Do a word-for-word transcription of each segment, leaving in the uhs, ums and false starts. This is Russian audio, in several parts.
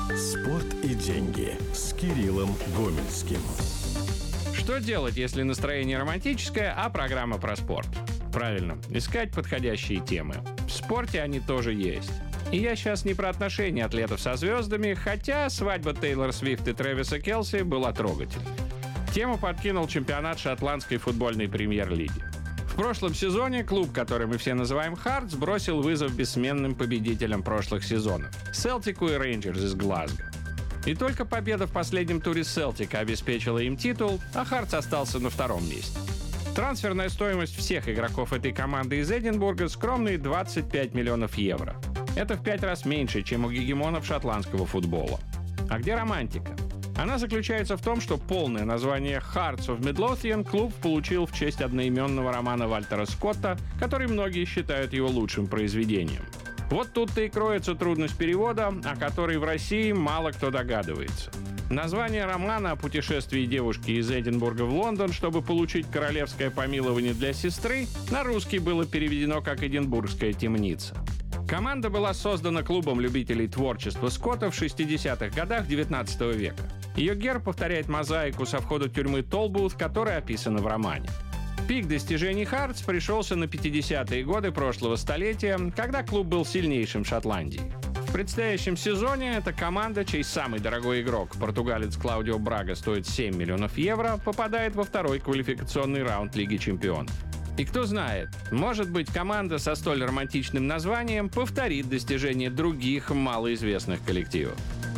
Спорт и деньги с Кириллом Гомельским. Что делать, если настроение романтическое, а программа про спорт? Правильно, искать подходящие темы. В спорте они тоже есть. И я сейчас не про отношения атлетов со звездами, хотя свадьба Тейлор Свифт и Трэвиса Келси была трогательной. Тему подкинул чемпионат шотландской футбольной премьер-лиги. В прошлом сезоне клуб, который мы все называем Хартс, бросил вызов бессменным победителям прошлых сезонов – Селтику и Рейнджерс из Глазго. И только победа в последнем туре Селтика обеспечила им титул, а Хартс остался на втором месте. Трансферная стоимость всех игроков этой команды из Эдинбурга – скромные двадцать пять миллионов евро. Это в пять раз меньше, чем у гегемонов шотландского футбола. А где романтика? Она заключается в том, что полное название Hearts of Midlothian клуб получил в честь одноименного романа Вальтера Скотта, который многие считают его лучшим произведением. Вот тут-то и кроется трудность перевода, о которой в России мало кто догадывается. Название романа о путешествии девушки из Эдинбурга в Лондон, чтобы получить королевское помилование для сестры, на русский было переведено как «Эдинбургская темница». Команда была создана клубом любителей творчества Скотта в шестидесятых годах девятнадцатого века. Ее герб повторяет мозаику со входа тюрьмы Толбут, которая описана в романе. Пик достижений Хартс пришелся на пятидесятые годы прошлого столетия, когда клуб был сильнейшим в Шотландии. В предстоящем сезоне эта команда, чей самый дорогой игрок, португалец Клаудио Брага, стоит семь миллионов евро, попадает во второй квалификационный раунд Лиги чемпионов. И кто знает, может быть, команда со столь романтичным названием повторит достижения других малоизвестных коллективов.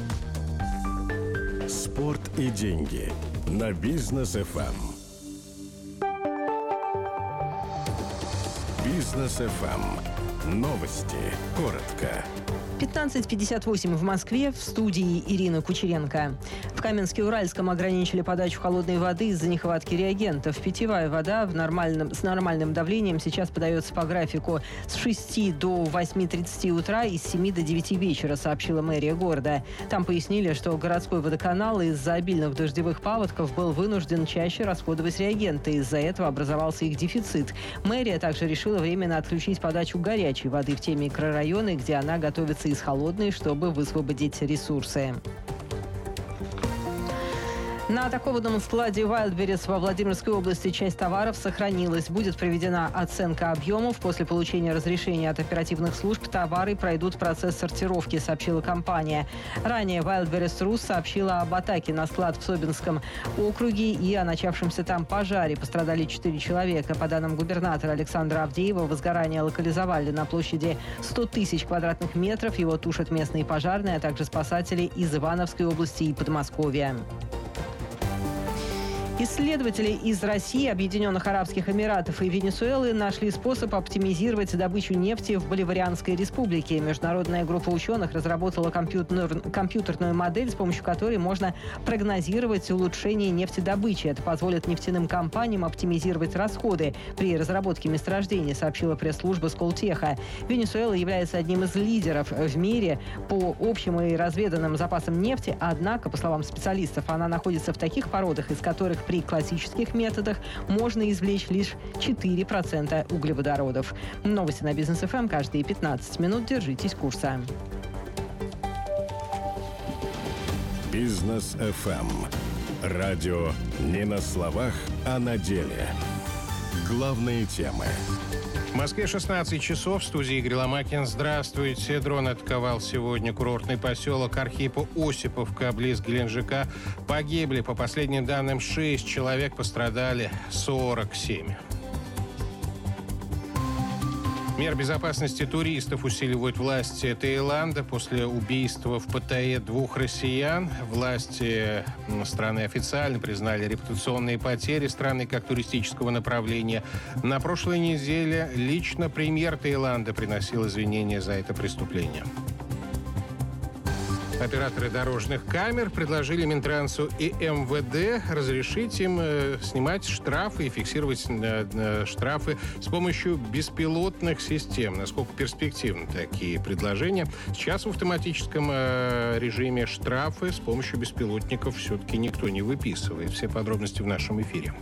Спорт и деньги на Бизнес эф эм. Бизнес эф эм. Новости. Коротко. пятнадцать пятьдесят восемь в Москве, в студии Ирина Кучеренко. В Каменске-Уральском ограничили подачу холодной воды из-за нехватки реагентов. Питьевая вода в нормальном, с нормальным давлением сейчас подается по графику с шести до восьми тридцати утра и с семи до девяти вечера, сообщила мэрия города. Там пояснили, что городской водоканал из-за обильных дождевых паводков был вынужден чаще расходовать реагенты. Из-за этого образовался их дефицит. Мэрия также решила временно отключить подачу горячей воды в те микрорайоны, где она готовится из холодной, чтобы высвободить ресурсы. На атакованном складе Wildberries во Владимирской области часть товаров сохранилась. Будет проведена оценка объемов. После получения разрешения от оперативных служб товары пройдут процесс сортировки, сообщила компания. Ранее Wildberries Рус сообщила об атаке на склад в Собинском округе и о начавшемся там пожаре. Пострадали четыре человека. По данным губернатора Александра Авдеева, возгорание локализовали на площади сто тысяч квадратных метров. Его тушат местные пожарные, а также спасатели из Ивановской области и Подмосковья. Исследователи из России, Объединенных Арабских Эмиратов и Венесуэлы нашли способ оптимизировать добычу нефти в Боливарианской республике. Международная группа ученых разработала компьютер, компьютерную модель, с помощью которой можно прогнозировать улучшение нефтедобычи. Это позволит нефтяным компаниям оптимизировать расходы при разработке месторождений, сообщила пресс-служба Сколтеха. Венесуэла является одним из лидеров в мире по общим и разведанным запасам нефти, однако, по словам специалистов, она находится в таких породах, из которых при классических методах можно извлечь лишь четыре процента углеводородов. Новости на Бизнес эф эм каждые пятнадцать минут. Держитесь курса. Бизнес эф эм. Радио не на словах, а на деле. Главные темы. В Москве шестнадцать часов. В студии Игорь Ломакин. Здравствуйте. Дрон атаковал сегодня курортный поселок Архипо-Осиповка близ Геленджика. Погибли, по последним данным, шесть человек, пострадали сорок семь. Меры безопасности туристов усиливают власти Таиланда после убийства в Паттайе двух россиян. Власти страны официально признали репутационные потери страны как туристического направления. На прошлой неделе лично премьер Таиланда приносил извинения за это преступление. Операторы дорожных камер предложили Минтрансу и эм вэ дэ разрешить им э, снимать штрафы и фиксировать э, э, штрафы с помощью беспилотных систем. Насколько перспективны такие предложения? Сейчас в автоматическом э, режиме штрафы с помощью беспилотников все-таки никто не выписывает. Все подробности в нашем эфире.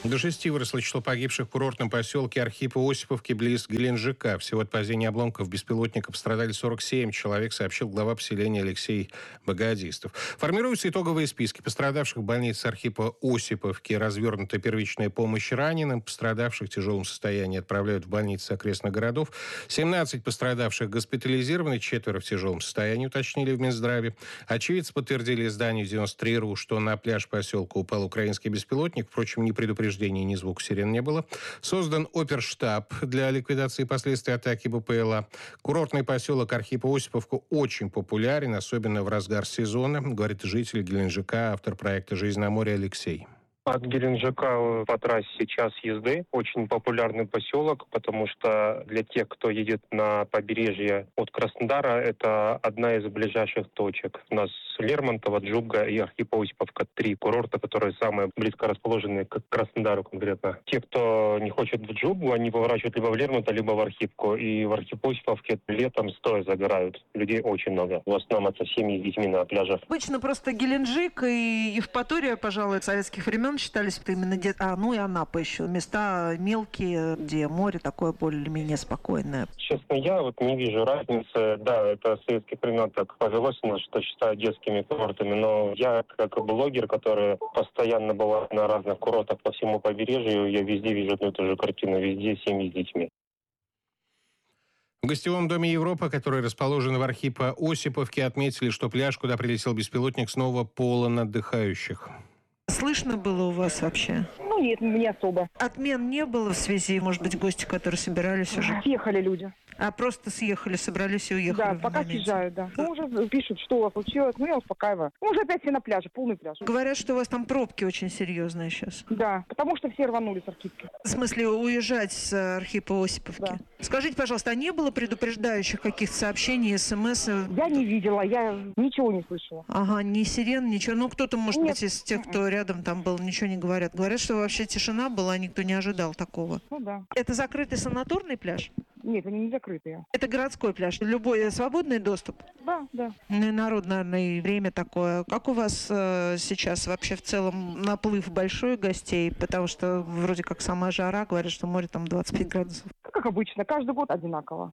До шести выросло число погибших в курортном поселке Архипо-Осиповки близ Геленджика. Всего от падения обломков беспилотника пострадали сорок семь человек, сообщил глава поселения Алексей Богодистов. Формируются итоговые списки пострадавших в больнице Архипо-Осиповки. Развернута первичная помощь раненым. Пострадавших в тяжелом состоянии отправляют в больницы окрестных городов. семнадцать пострадавших госпитализированы, четверо в тяжелом состоянии, уточнили в Минздраве. Очевидцы подтвердили изданию девяносто три точка ру, что на пляж поселка упал украинский беспилотник. Впрочем, ни предупреждения, ни звука сирен не было. Создан оперштаб для ликвидации последствий атаки БПЛА. Курортный поселок Архипо-Осиповка очень популярен, особенно в разгар сезона, говорит житель Геленджика, автор проекта «Жизнь на море» Алексей. От Геленджика по трассе час езды. Очень популярный поселок, потому что для тех, кто едет на побережье от Краснодара, это одна из ближайших точек. У нас Лермонтово, Джуга и Архипо-Осиповка. Три курорта, которые самые близко расположены к Краснодару конкретно. Те, кто не хочет в Джугу, они поворачивают либо в Лермонтово, либо в Архипку. И в Архипо-Осиповке летом стоя загорают. Людей очень много. В основном это семьи с детьми на пляжах. Обычно просто Геленджик и Евпатория, пожалуй, советских времен считались это именно где а, ну и Анапа еще. Места мелкие, где море такое более-менее спокойное. Честно, я вот не вижу разницы. Да, это с советских времен так повелось у нас, что считают детскими курортами, но я, как блогер, который постоянно бывает на разных курортах по всему побережью, я везде вижу одну и ту же картину. Везде семьи с детьми. В гостевом доме «Европа», который расположен в Архипо-Осиповке, отметили, что пляж, куда прилетел беспилотник, снова полон отдыхающих. Слышно было у вас вообще? Ну нет, не особо. Отмен не было в связи, может быть, гости, которые собирались уже? Съехали люди. А просто съехали, собрались и уехали? Да, пока моменте. съезжают, да. Ну, уже пишут, что у вас случилось. Ну, я успокаиваю. Ну, уже опять все на пляже, полный пляж. Говорят, что у вас там пробки очень серьезные сейчас. Да, потому что все рванули с Архипки. В смысле, уезжать с Архипо-Осиповки? Да. Скажите, пожалуйста, а не было предупреждающих каких-то сообщений, смс? Я не видела, я ничего не слышала. Ага, ни сирен, ничего. Ну, кто-то, может Нет. быть, из тех, кто рядом там был, ничего не говорят. Говорят, что вообще тишина была, никто не ожидал такого. Ну да. Это закрытый санаторный пляж? Нет, они не закрытые. Это городской пляж. Любой свободный доступ? Да, да. Ну и народ, наверное, и время такое. Как у вас э, сейчас вообще в целом наплыв большой гостей? Потому что вроде как сама жара, говорят, что море там двадцать пять градусов. Как обычно, каждый год одинаково.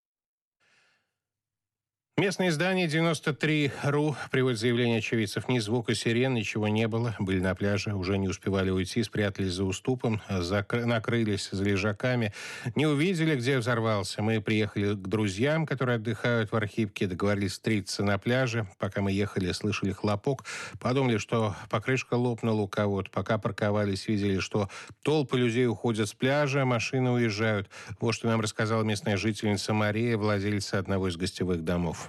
Местное издание девяносто три точка ру приводит заявление очевидцев. Ни звука сирен, ничего не было. Были на пляже, уже не успевали уйти, спрятались за уступом, закры... накрылись за лежаками. Не увидели, где взорвался. Мы приехали к друзьям, которые отдыхают в Архипке, договорились встретиться на пляже. Пока мы ехали, слышали хлопок. Подумали, что покрышка лопнула у кого-то. Пока парковались, видели, что толпы людей уходят с пляжа, машины уезжают. Вот что нам рассказала местная жительница Мария, владельца одного из гостевых домов.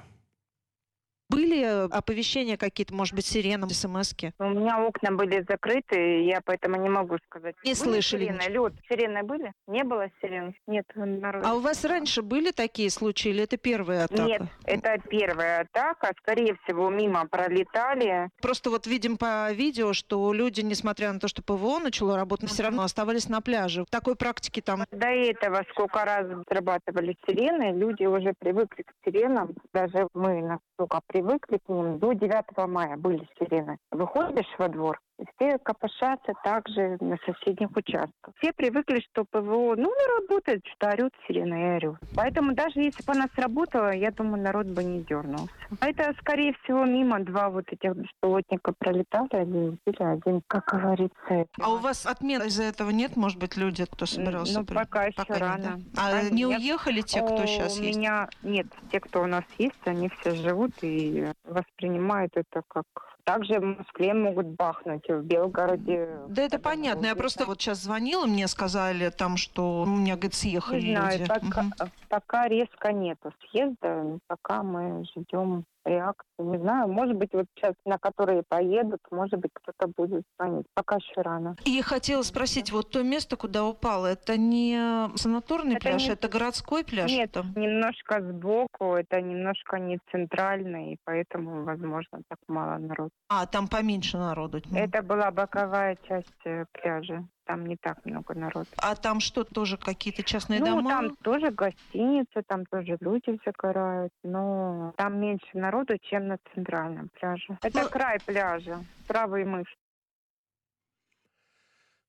Были оповещения какие-то, может быть, сиреном, смс-ки? У меня окна были закрыты, я поэтому не могу сказать. Не были слышали сирены? ничего? Лед. Сирены были? Не было сирен? Нет, народ. А у вас раньше были такие случаи или это первая атака? Нет, это первая атака. Скорее всего, мимо пролетали. Просто вот видим по видео, что люди, несмотря на то, что ПВО начало работать, все равно оставались на пляже. Такой практики там... До этого сколько раз срабатывали сирены, люди уже привыкли к сиренам. Даже мы настолько привыкли к ним. До девятого мая были сирены. Выходишь во двор, все копошатся также на соседних участках. Все привыкли, что ПВО, ну, не работает, что орют сирены и орют. Поэтому даже если бы она сработала, я думаю, народ бы не дернулся. А это, скорее всего, мимо два вот этих беспилотника пролетали, один сбили, один, как говорится. А у вас отмен из-за этого нет? Может быть, люди, кто собирался? Ну, при... пока еще пока рано. Нет, да? А, а не нет. уехали те, кто О, сейчас у есть? меня нет. Те, кто у нас есть, они все живут и воспринимают это как... Также в Москве могут бахнуть, в Белгороде. Да это понятно. Я просто вот сейчас звонила, мне сказали там, что у меня, говорит, съехали Не знаю, люди. пока, Угу. пока резко нету съезда, пока мы ждем реакции. Не знаю, может быть, вот сейчас на которые поедут, может быть, кто-то будет звонить. Пока еще рано. И хотела спросить, вот то место, куда упало, это не санаторный Это пляж, не- это городской пляж? Нет, Там? немножко сбоку, это немножко не центральный, и поэтому, возможно, так мало народу. А, там поменьше народу. Ну. Это была боковая часть э, пляжа. Там не так много народу. А там что, тоже какие-то частные Ну, дома? там тоже гостиницы, там тоже люди загорают, но там меньше народу, чем на центральном пляже. Это Ну, край пляжа, правый мыс.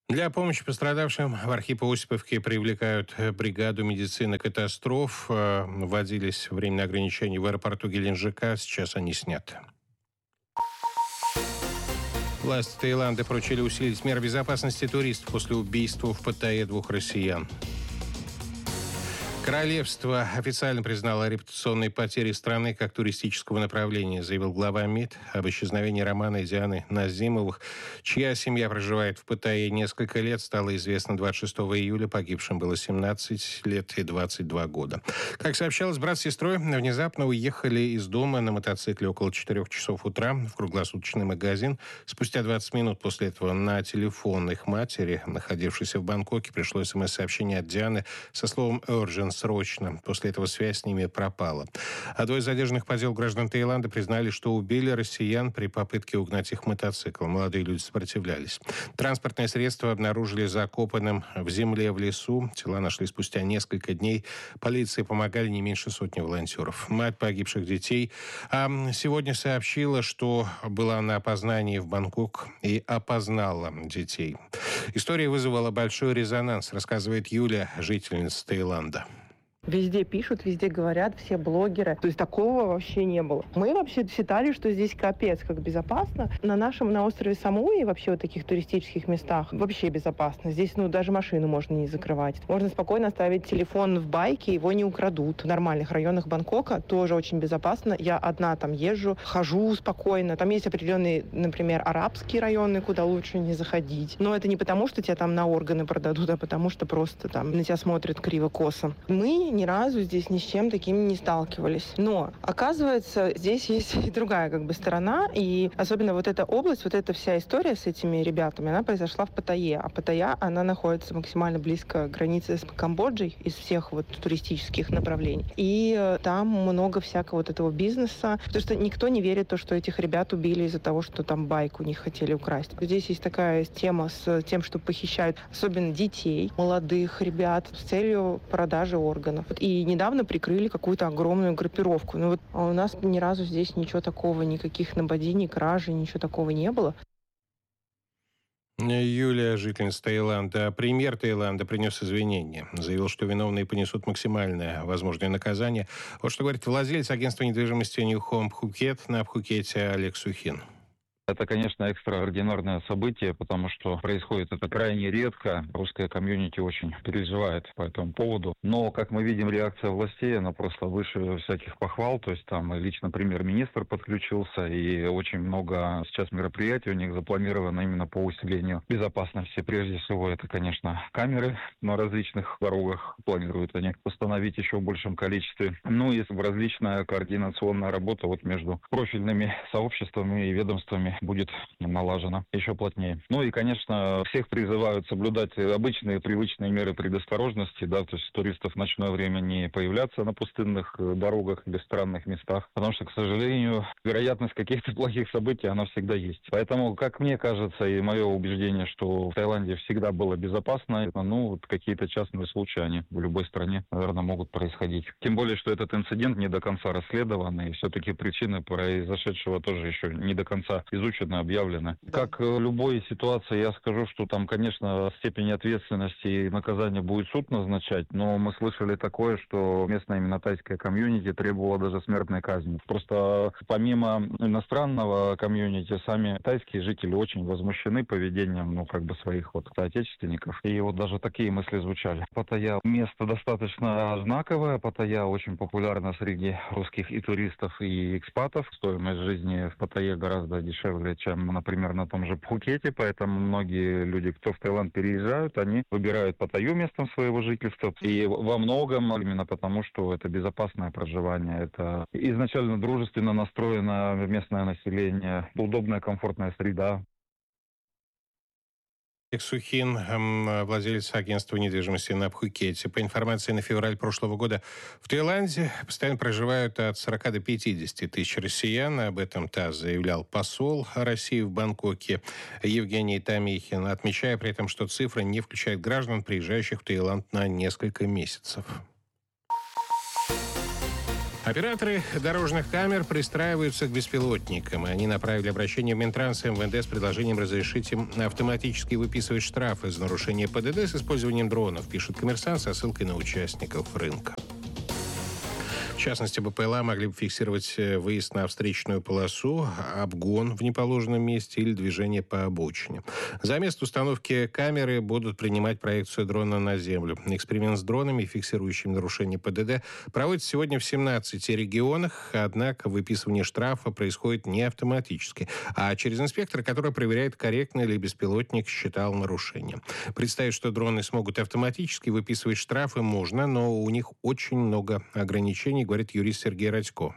Для помощи пострадавшим в Архип-Осиповке привлекают бригаду медицины катастроф. Вводились временные ограничения в аэропорту Геленджика. Сейчас они сняты. Власти Таиланда поручили усилить меры безопасности туристов после убийства в Паттайе двух россиян. Королевство официально признало репутационные потери страны как туристического направления, заявил глава МИД об исчезновении Романа и Дианы Назимовых, чья семья проживает в Паттайе несколько лет, стало известно двадцать шестого июля. Погибшим было семнадцать лет и двадцать два года. Как сообщалось, брат с сестрой внезапно уехали из дома на мотоцикле около четырех часов утра в круглосуточный магазин. Спустя двадцать минут после этого на телефон их матери, находившейся в Бангкоке, пришло смс-сообщение от Дианы со словом «urgent», срочно. После этого связь с ними пропала. А двое задержанных по делу граждан Таиланда признали, что убили россиян при попытке угнать их мотоцикл. Молодые люди сопротивлялись. Транспортное средство обнаружили закопанным в земле в лесу. Тела нашли спустя несколько дней. Полиции помогали не меньше сотни волонтеров. Мать погибших детей а сегодня сообщила, что была на опознании в Бангкок и опознала детей. История вызвала большой резонанс, рассказывает Юля, жительница Таиланда. Везде пишут, везде говорят, все блогеры. То есть такого вообще не было. Мы вообще считали, что здесь капец как безопасно. На нашем, на острове Самуи, вообще вот таких туристических местах, вообще безопасно. Здесь, ну, даже машину можно не закрывать. Можно спокойно оставить телефон в байке, его не украдут. В нормальных районах Бангкока тоже очень безопасно. Я одна там езжу, хожу спокойно. Там есть определенные, например, арабские районы, куда лучше не заходить. Но это не потому, что тебя там на органы продадут, а потому что просто там на тебя смотрят криво-косо. Мы ни разу здесь ни с чем таким не сталкивались. Но, оказывается, здесь есть и другая как бы сторона, и особенно вот эта область, вот эта вся история с этими ребятами, она произошла в Паттайе. А Паттайя, она находится максимально близко к границе с Камбоджей из всех вот туристических направлений. И э, там много всякого вот этого бизнеса, потому что никто не верит в то, что этих ребят убили из-за того, что там байк у них хотели украсть. Здесь есть такая тема с тем, что похищают особенно детей, молодых ребят с целью продажи органов. И недавно прикрыли какую-то огромную группировку. Но вот у нас ни разу здесь ничего такого, никаких нападений, кражей, ничего такого не было. Юлия, жительница Таиланда. Премьер Таиланда принес извинения. Заявил, что виновные понесут максимальное возможное наказание. Вот что говорит владелец агентства недвижимости New Home Phuket на Пхукете Олег Сухин. Это, конечно, экстраординарное событие, потому что происходит это крайне редко. Русская комьюнити очень переживает по этому поводу. Но, как мы видим, реакция властей, она просто выше всяких похвал. То есть там лично премьер-министр подключился, и очень много сейчас мероприятий у них запланировано именно по усилению безопасности. Прежде всего, это, конечно, камеры на различных дорогах. Планируют они установить еще в большем количестве. Ну и различная координационная работа вот между профильными сообществами и ведомствами будет налажено еще плотнее. Ну и, конечно, всех призывают соблюдать обычные привычные меры предосторожности, да, то есть туристов в ночное время не появляться на пустынных дорогах или странных местах, потому что, к сожалению, вероятность каких-то плохих событий, она всегда есть. Поэтому, как мне кажется, и мое убеждение, что в Таиланде всегда было безопасно, ну, вот какие-то частные случаи, они в любой стране, наверное, могут происходить. Тем более, что этот инцидент не до конца расследован, и все-таки причины произошедшего тоже еще не до конца изучены, объявлено. Да. Как в любой ситуации, я скажу, что там, конечно, степень ответственности и наказания будет суд назначать, но мы слышали такое, что местная именно тайская комьюнити требовала даже смертной казни. Просто помимо иностранного комьюнити, сами тайские жители очень возмущены поведением, ну, как бы своих вот соотечественников. И вот даже такие мысли звучали. Паттайя место достаточно знаковое. Паттайя очень популярна среди русских и туристов, и экспатов. Стоимость жизни в Паттайе гораздо дешевле, чем, например, на том же Пхукете, поэтому многие люди, кто в Таиланд переезжают, они выбирают Паттайю местом своего жительства. И во многом именно потому, что это безопасное проживание, это изначально дружественно настроено местное население, удобная, комфортная среда. Олег Сухин, владелец агентства недвижимости на Пхукете. По информации на февраль прошлого года в Таиланде постоянно проживают от сорока до пятидесяти тысяч россиян. Об этом ТАСС заявлял посол России в Бангкоке Евгений Томихин, отмечая при этом, что цифра не включает граждан, приезжающих в Таиланд на несколько месяцев. Операторы дорожных камер пристраиваются к беспилотникам. Они направили обращение в Минтранс и эм вэ дэ с предложением разрешить им автоматически выписывать штрафы за нарушение пэ дэ дэ с использованием дронов, пишет «Коммерсант» со ссылкой на участников рынка. В частности, бэ пэ эл а могли бы фиксировать выезд на встречную полосу, обгон в неположенном месте или движение по обочине. За место установки камеры будут принимать проекцию дрона на землю. Эксперимент с дронами, фиксирующими нарушение пэ дэ дэ, проводится сегодня в семнадцати регионах, однако выписывание штрафа происходит не автоматически, а через инспектора, который проверяет, корректно ли беспилотник считал нарушение. Представить, что дроны смогут автоматически выписывать штрафы, можно, но у них очень много ограничений, говорит юрист Сергей Радько.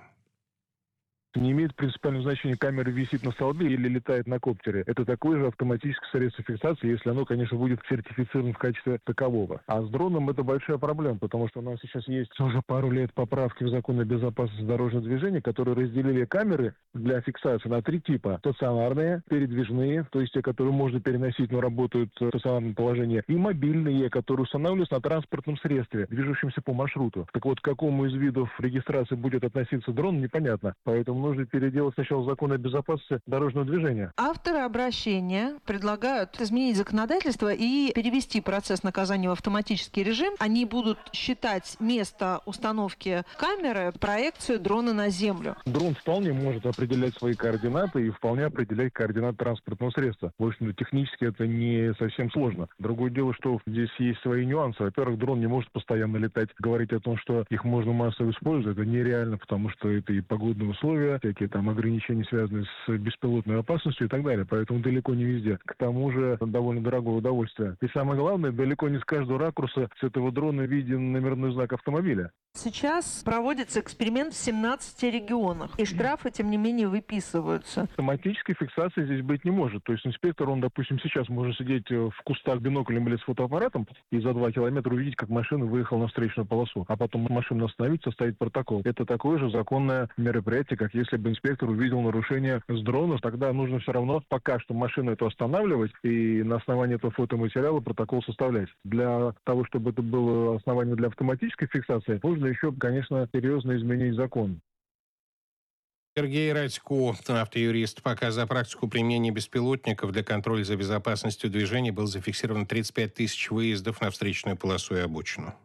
Не имеет принципиального значения, камера висит на столбе или летает на коптере. Это такое же автоматическое средство фиксации, если оно, конечно, будет сертифицировано в качестве такового. А с дроном это большая проблема, потому что у нас сейчас есть уже пару лет поправки в закон о безопасности дорожного движения, которые разделили камеры для фиксации на три типа. Стационарные, передвижные, то есть те, которые можно переносить, но работают в стационарном положении, и мобильные, которые устанавливаются на транспортном средстве, движущемся по маршруту. Так вот, к какому из видов регистрации будет относиться дрон, непонятно. Поэтому нужно переделать сначала закон о безопасности дорожного движения. Авторы обращения предлагают изменить законодательство и перевести процесс наказания в автоматический режим. Они будут считать место установки камеры, проекцию дрона на землю. Дрон вполне может определять свои координаты и вполне определять координаты транспортного средства. В общем-то, технически это не совсем сложно. Другое дело, что здесь есть свои нюансы. Во-первых, дрон не может постоянно летать. Говорить о том, что их можно массово использовать, это нереально, потому что это и погодные условия, всякие там ограничения, связанные с беспилотной опасностью и так далее. Поэтому далеко не везде. К тому же довольно дорогое удовольствие. И самое главное, далеко не с каждого ракурса с этого дрона виден номерной знак автомобиля. Сейчас проводится эксперимент в семнадцати регионах, и штрафы, тем не менее, выписываются. Автоматической фиксации здесь быть не может. То есть инспектор, он, допустим, сейчас может сидеть в кустах биноклем или с фотоаппаратом и за два километра увидеть, как машина выехала на встречную полосу, а потом машину остановить, составить протокол. Это такое же законное мероприятие, как если бы инспектор увидел нарушение с дрона. Тогда нужно все равно пока что машину эту останавливать и на основании этого фотоматериала протокол составлять. Для того, чтобы это было основание для автоматической фиксации, нужно еще, конечно, серьезно изменить закон. Сергей Радько, автоюрист. Пока за практику применения беспилотников для контроля за безопасностью движения было зафиксировано тридцать пять тысяч выездов на встречную полосу и обочину.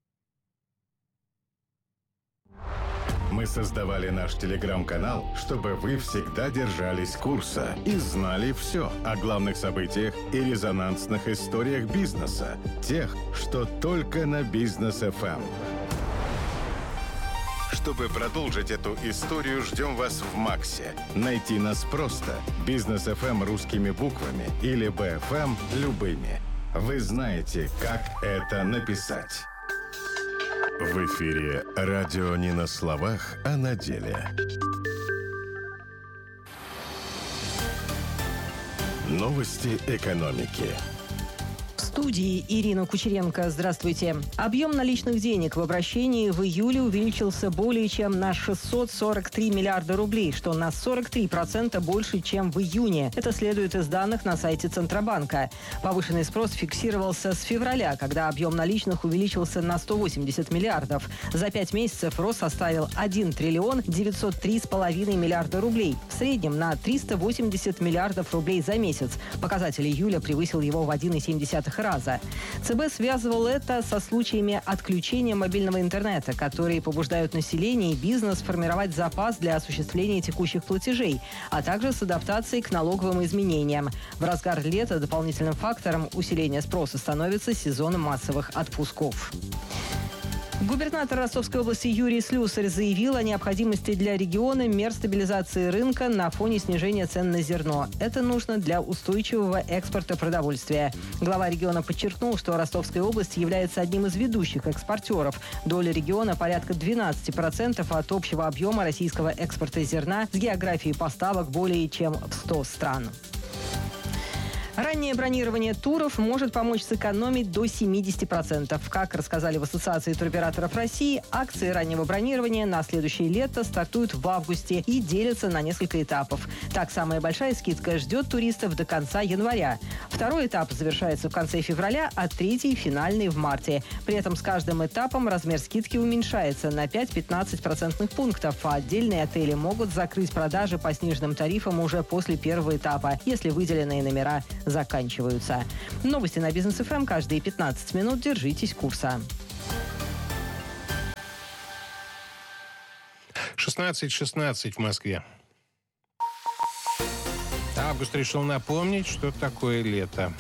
Мы создавали наш телеграм-канал, чтобы вы всегда держались курса и знали все о главных событиях и резонансных историях бизнеса. Тех, что только на Бизнес эф эм. Чтобы продолжить эту историю, ждем вас в Максе. Найти нас просто. Бизнес эф эм русскими буквами или би эф эм любыми. Вы знаете, как это написать. В эфире радио не на словах, а на деле. Новости экономики. В студии Ирина Кучеренко. Здравствуйте. Объем наличных денег в обращении в июле увеличился более чем на шестьсот сорок три миллиарда рублей, что на сорок три процента больше, чем в июне. Это следует из данных на сайте Центробанка. Повышенный спрос фиксировался с февраля, когда объем наличных увеличился на сто восемьдесят миллиардов. За пять месяцев рост составил один триллион девятьсот три с половиной миллиарда рублей. В среднем на триста восемьдесят миллиардов рублей за месяц. Показатель июля превысил его в один целых семь десятых раза. ЦБ связывал это со случаями отключения мобильного интернета, которые побуждают население и бизнес формировать запас для осуществления текущих платежей, а также с адаптацией к налоговым изменениям. В разгар лета дополнительным фактором усиления спроса становится сезон массовых отпусков. Губернатор Ростовской области Юрий Слюсарь заявил о необходимости для региона мер стабилизации рынка на фоне снижения цен на зерно. Это нужно для устойчивого экспорта продовольствия. Глава региона подчеркнул, что Ростовская область является одним из ведущих экспортеров. Доля региона порядка двенадцать процентов от общего объема российского экспорта зерна с географией поставок более чем в сто стран. Раннее бронирование туров может помочь сэкономить до семьдесят процентов. Как рассказали в Ассоциации туроператоров России, акции раннего бронирования на следующее лето стартуют в августе и делятся на несколько этапов. Так, самая большая скидка ждет туристов до конца января. Второй этап завершается в конце февраля, а третий – финальный в марте. При этом с каждым этапом размер скидки уменьшается на пять-пятнадцать процентных пунктов, а отдельные отели могут закрыть продажи по сниженным тарифам уже после первого этапа, если выделенные номера заканчиваются. Новости на Бизнес эф эм каждые пятнадцать минут. Держитесь курса. шестнадцать шестнадцать в Москве. Август решил напомнить, что такое лето.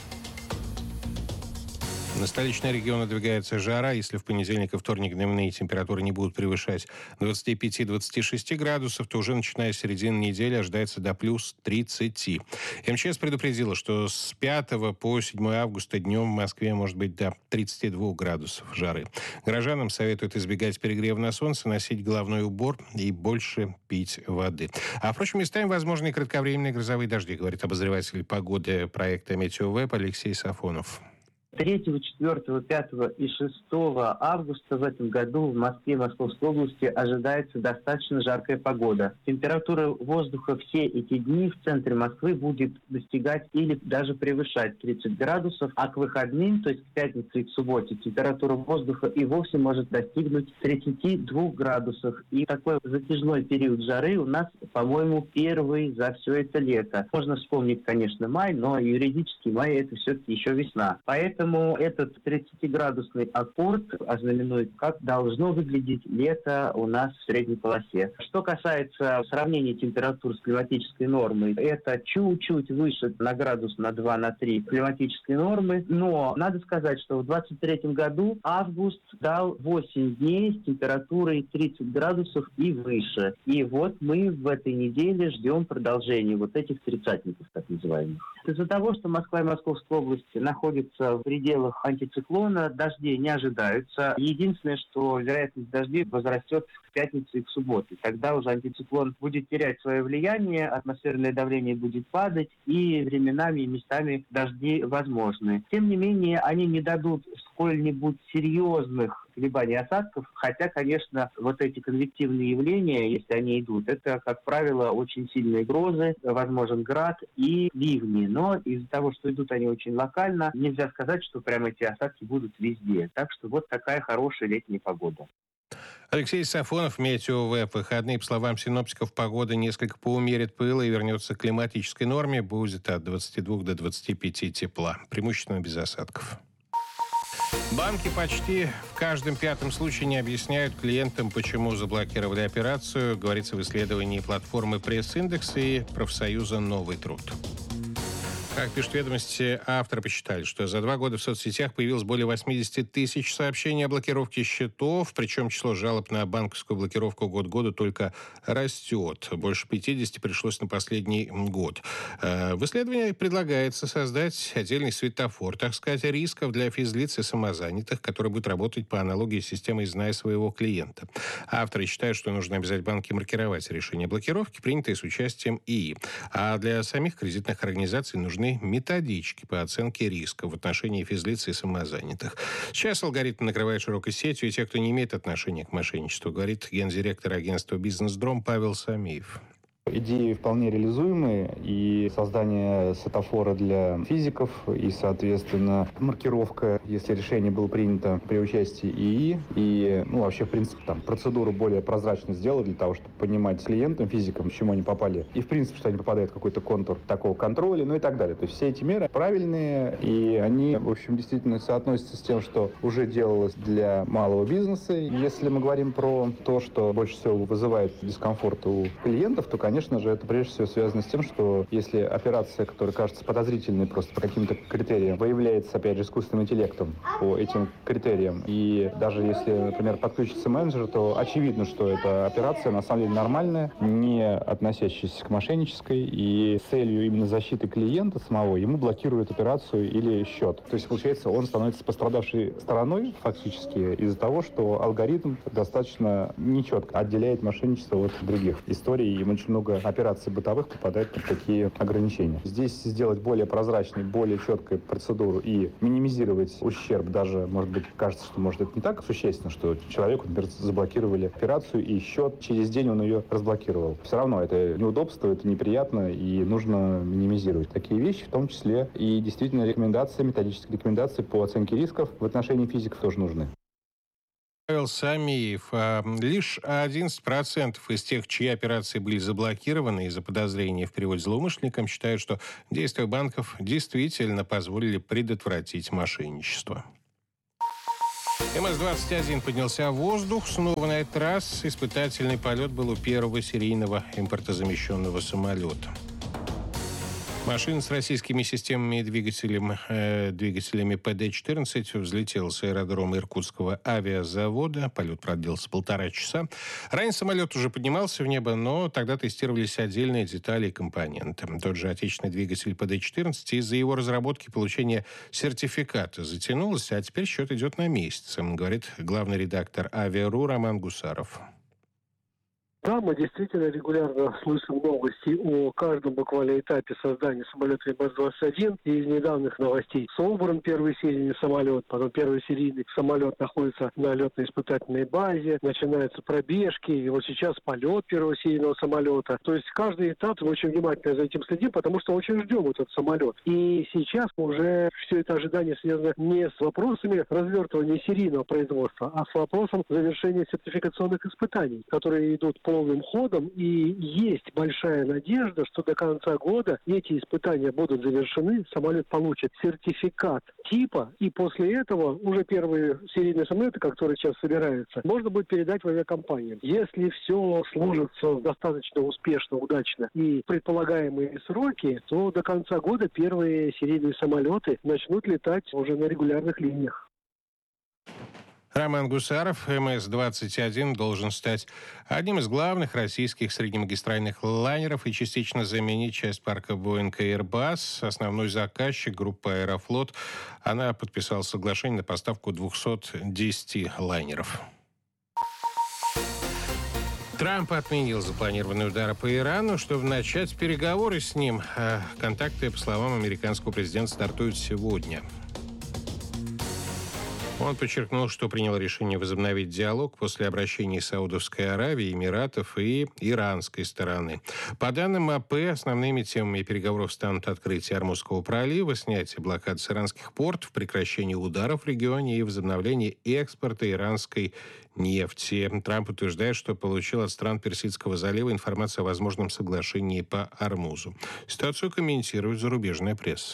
На столичные регионы надвигается жара. Если в понедельник и вторник дневные температуры не будут превышать двадцать пять - двадцать шесть градусов, то уже начиная с середины недели ожидается до плюс тридцати. эм че эс предупредила, что с пятого по седьмое августа днем в Москве может быть до тридцати двух градусов жары. Горожанам советуют избегать перегрева на солнце, носить головной убор и больше пить воды. А, впрочем, местами возможны кратковременные грозовые дожди, говорит обозреватель погоды проекта «Метеовеб» Алексей Сафонов. третьего, четвёртого, пятого и шестого августа в этом году в Москве и Московской области ожидается достаточно жаркая погода. Температура воздуха все эти дни в центре Москвы будет достигать или даже превышать тридцать градусов, а к выходным, то есть к пятнице и к субботе, температура воздуха и вовсе может достигнуть тридцати двух градусов. И такой затяжной период жары у нас, по-моему, первый за все это лето. Можно вспомнить, конечно, май, но юридически май – это все-таки еще весна. Поэтому Поэтому этот тридцатиградусный аккорд ознаменует, как должно выглядеть лето у нас в средней полосе. Что касается сравнения температур с климатической нормой, это чуть-чуть выше на градус, на два, на три климатической нормы. Но надо сказать, что в двадцать третьем году август дал восемь дней с температурой тридцать градусов и выше. И вот мы в этой неделе ждем продолжения вот этих тридцатников, так называемых. Из-за того, что Москва и Московская области находятся в пределах антициклона, дождей не ожидаются. Единственное, что вероятность дождей возрастет в пятницу и в субботу. Тогда уже антициклон будет терять свое влияние, атмосферное давление будет падать, и временами и местами дожди возможны. Тем не менее, они не дадут сколь-нибудь серьезных колебаний осадков, хотя, конечно, вот эти конвективные явления, если они идут, это, как правило, очень сильные грозы, возможен град и ливни. Но из-за того, что идут они очень локально, нельзя сказать, что прямо эти осадки будут везде. Так что вот такая хорошая летняя погода. Алексей Сафонов, Метеовеб. Выходные, по словам синоптиков, погода несколько поумерит пыл и вернется к климатической норме. Будет от двадцати двух до двадцати пяти тепла. Преимущественно без осадков. Банки почти в каждом пятом случае не объясняют клиентам, почему заблокировали операцию, говорится в исследовании платформы «Пресс-индекс» и профсоюза «Новый труд». Как пишут ведомости, авторы посчитали, что за два года в соцсетях появилось более восьмидесяти тысяч сообщений о блокировке счетов, причем число жалоб на банковскую блокировку год к году только растет. Больше пятидесяти пришлось на последний год. В исследовании предлагается создать отдельный светофор, так сказать, рисков для физлиц и самозанятых, который будет работать по аналогии с системой «Знай своего клиента». Авторы считают, что нужно обязать банки маркировать решения блокировки, принятые с участием ИИ. А для самих кредитных организаций нужны методички по оценке риска в отношении физлиц и самозанятых. Сейчас алгоритм накрывает широкой сетью и тех, кто не имеет отношения к мошенничеству, говорит гендиректор агентства «Бизнес-дром» Павел Самиев. Идеи вполне реализуемые, и создание светофора для физиков, и, соответственно, маркировка, если решение было принято при участии ИИ, и, ну, вообще, в принципе, там, процедуру более прозрачно сделать для того, чтобы понимать клиентам, физикам, к чему они попали, и, в принципе, что они попадают в какой-то контур такого контроля, ну и так далее. То есть все эти меры правильные, и они, в общем, действительно соотносятся с тем, что уже делалось для малого бизнеса. Если мы говорим про то, что больше всего вызывает дискомфорт у клиентов, то, конечно, Конечно же, это прежде всего связано с тем, что если операция, которая кажется подозрительной просто по каким-то критериям, выявляется, опять же, искусственным интеллектом по этим критериям, и даже если, например, подключится менеджер, то очевидно, что эта операция на самом деле нормальная, не относящаяся к мошеннической, и с целью именно защиты клиента самого ему блокируют операцию или счет. То есть, получается, он становится пострадавшей стороной фактически из-за того, что алгоритм достаточно нечетко отделяет мошенничество от других историй, и очень много много операций бытовых попадает под такие ограничения. Здесь сделать более прозрачной, более четкой процедуру и минимизировать ущерб, даже, может быть, кажется, что, может, это не так существенно, что человеку, например, заблокировали операцию, и счет через день он ее разблокировал. Все равно это неудобство, это неприятно, и нужно минимизировать такие вещи, в том числе и действительно рекомендации, методические рекомендации по оценке рисков в отношении физиков тоже нужны. Павел Самиев. А лишь одиннадцать процентов из тех, чьи операции были заблокированы из-за подозрения в переводе злоумышленникам, считают, что действия банков действительно позволили предотвратить мошенничество. эм эс двадцать один поднялся в воздух. Снова на этот раз испытательный полет был у первого серийного импортозамещенного самолета. Машина с российскими системами и двигателем, э, двигателями пэ дэ четырнадцать взлетела с аэродрома Иркутского авиазавода. Полет продлился полтора часа. Ранее самолет уже поднимался в небо, но тогда тестировались отдельные детали и компоненты. Тот же отечественный двигатель пэ дэ четырнадцать из-за его разработки и получения сертификата затянулся, а теперь счет идет на месяц, говорит главный редактор «Авиа.ру» Роман Гусаров. Да, мы действительно регулярно слышим новости о каждом буквально этапе создания самолета эм эс двадцать один. И из недавних новостей собран первый серийный самолет, потом первый серийный самолет находится на летно-испытательной базе, начинаются пробежки, и вот сейчас полет первого серийного самолета. То есть каждый этап мы очень внимательно за этим следим, потому что очень ждем этот самолет. И сейчас уже все это ожидание связано не с вопросами развертывания серийного производства, а с вопросом завершения сертификационных испытаний, которые идут по полным ходом, и есть большая надежда, что до конца года эти испытания будут завершены, самолет получит сертификат типа, и после этого уже первые серийные самолеты, которые сейчас собираются, можно будет передать в авиакомпанию. Если все сложится достаточно успешно, удачно и предполагаемые сроки, то до конца года первые серийные самолеты начнут летать уже на регулярных линиях. Роман Гусаров. эм эс двадцать один должен стать одним из главных российских среднемагистральных лайнеров и частично заменить часть парка Boeing и Airbus. Основной заказчик, группа «Аэрофлот», она подписала соглашение на поставку двухсот десяти лайнеров. Трамп отменил запланированные удары по Ирану, чтобы начать переговоры с ним. Контакты, по словам американского президента, стартуют сегодня. Он подчеркнул, что принял решение возобновить диалог после обращений Саудовской Аравии, Эмиратов и иранской стороны. По данным АП, основными темами переговоров станут открытие Ормузского пролива, снятие блокад с иранских портов, прекращение ударов в регионе и возобновление экспорта иранской нефти. Трамп утверждает, что получил от стран Персидского залива информацию о возможном соглашении по Ормузу. Ситуацию комментирует зарубежная пресса.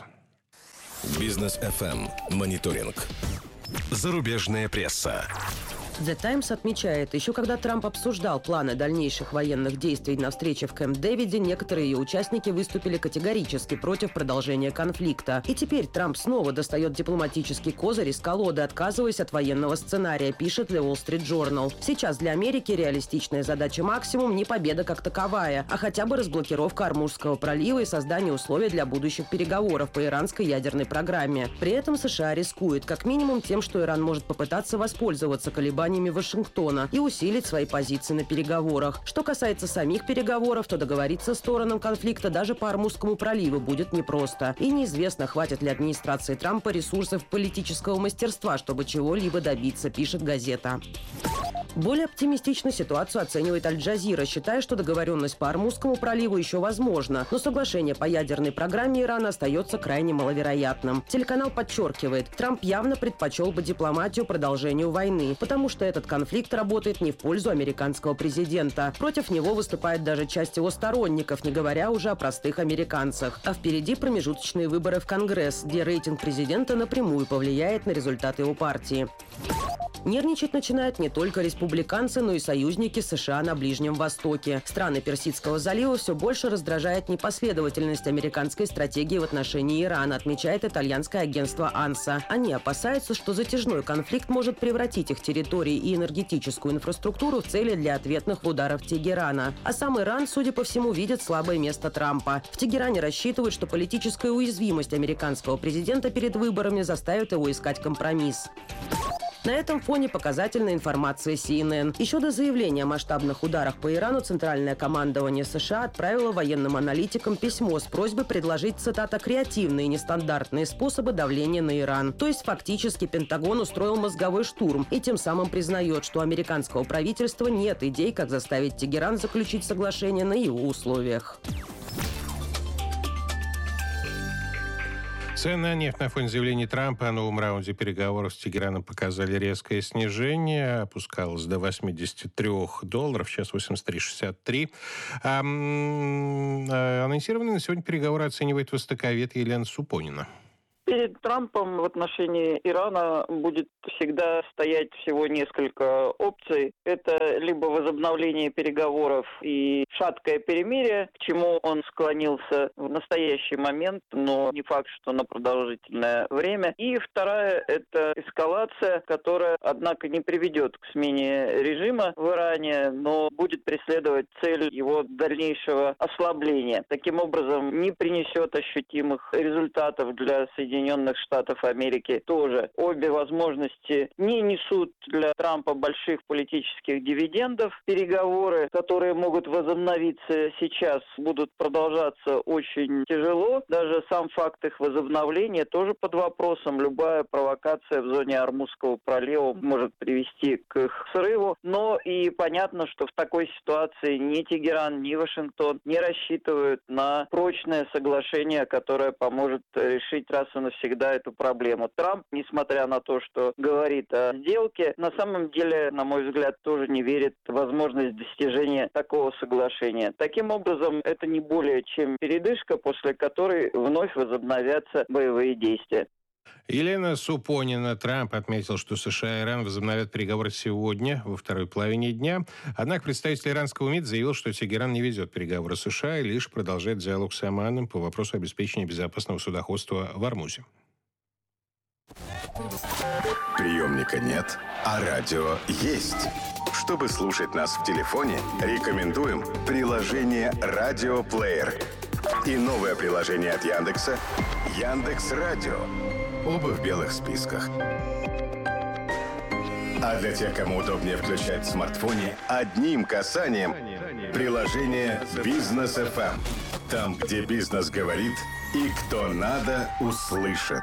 Бизнес эф эм. Мониторинг. Зарубежная пресса. The Times отмечает, еще когда Трамп обсуждал планы дальнейших военных действий на встрече в Кэмп-Дэвиде, некоторые ее участники выступили категорически против продолжения конфликта. И теперь Трамп снова достает дипломатический козырь из колоды, отказываясь от военного сценария, пишет The Wall Street Journal. Сейчас для Америки реалистичная задача максимум не победа как таковая, а хотя бы разблокировка Ормузского пролива и создание условий для будущих переговоров по иранской ядерной программе. При этом США рискует как минимум тем, что Иран может попытаться воспользоваться колебаниями Вашингтона и усилить свои позиции на переговорах. Что касается самих переговоров, то договориться сторонам конфликта даже по Ормузскому проливу будет непросто. И неизвестно, хватит ли администрации Трампа ресурсов политического мастерства, чтобы чего-либо добиться, пишет газета. Более оптимистично ситуацию оценивает Аль-Джазира, считая, что договоренность по Ормузскому проливу еще возможна, но соглашение по ядерной программе Ирана остается крайне маловероятным. Телеканал подчеркивает, Трамп явно предпочел бы дипломатию продолжению войны, потому что этот конфликт работает не в пользу американского президента. Против него выступает даже часть его сторонников, не говоря уже о простых американцах. А впереди промежуточные выборы в Конгресс, где рейтинг президента напрямую повлияет на результат его партии. Нервничать начинают не только республиканцы, но и союзники США на Ближнем Востоке. Страны Персидского залива все больше раздражает непоследовательность американской стратегии в отношении Ирана, отмечает итальянское агентство «Анса». Они опасаются, что затяжной конфликт может превратить их территории и энергетическую инфраструктуру в цели для ответных ударов Тегерана. А сам Иран, судя по всему, видит слабое место Трампа. В Тегеране рассчитывают, что политическая уязвимость американского президента перед выборами заставит его искать компромисс. На этом фоне показательная информация си эн эн. Еще до заявления о масштабных ударах по Ирану Центральное командование США отправило военным аналитикам письмо с просьбой предложить, цитата, «креативные и нестандартные способы давления на Иран». То есть фактически Пентагон устроил мозговой штурм и тем самым признает, что у американского правительства нет идей, как заставить Тегеран заключить соглашение на его условиях. Цены на нефть на фоне заявлений Трампа о новом раунде переговоров с Тегераном показали резкое снижение. Опускалось до восемьдесят три долларов, сейчас восемьдесят три шестьдесят три. А, а, анонсированные на сегодня переговоры оценивает востоковед Елена Супонина. Перед Трампом в отношении Ирана будет всегда стоять всего несколько опций. Это либо возобновление переговоров и шаткое перемирие, к чему он склонился в настоящий момент, но не факт, что на продолжительное время. И вторая – это эскалация, которая, однако, не приведет к смене режима в Иране, но будет преследовать цель его дальнейшего ослабления. Таким образом, не принесет ощутимых результатов для Соединенных Соединенных Штатов Америки тоже. Обе возможности не несут для Трампа больших политических дивидендов. Переговоры, которые могут возобновиться сейчас, будут продолжаться очень тяжело. Даже сам факт их возобновления тоже под вопросом. Любая провокация в зоне Ормузского пролива может привести к их срыву. Но и понятно, что в такой ситуации ни Тегеран, ни Вашингтон не рассчитывают на прочное соглашение, которое поможет решить раз и навсегда эту проблему. Трамп, несмотря на то, что говорит о сделке, на самом деле, на мой взгляд, тоже не верит в возможность достижения такого соглашения. Таким образом, это не более чем передышка, после которой вновь возобновятся боевые действия. Елена Супонина. Трамп отметил, что США и Иран возобновят переговоры сегодня, во второй половине дня. Однако представитель иранского МИД заявил, что Тегеран не ведет переговоры с США и лишь продолжает диалог с Оманом по вопросу обеспечения безопасного судоходства в Ормузе. Приемника нет, а радио есть. Чтобы слушать нас в телефоне, рекомендуем приложение «Радиоплеер» и новое приложение от Яндекса «Яндекс.Радио». Оба в белых списках. А для тех, кому удобнее включать в смартфоне, одним касанием приложение «Бизнес эф эм». Там, где бизнес говорит и кто надо, услышит.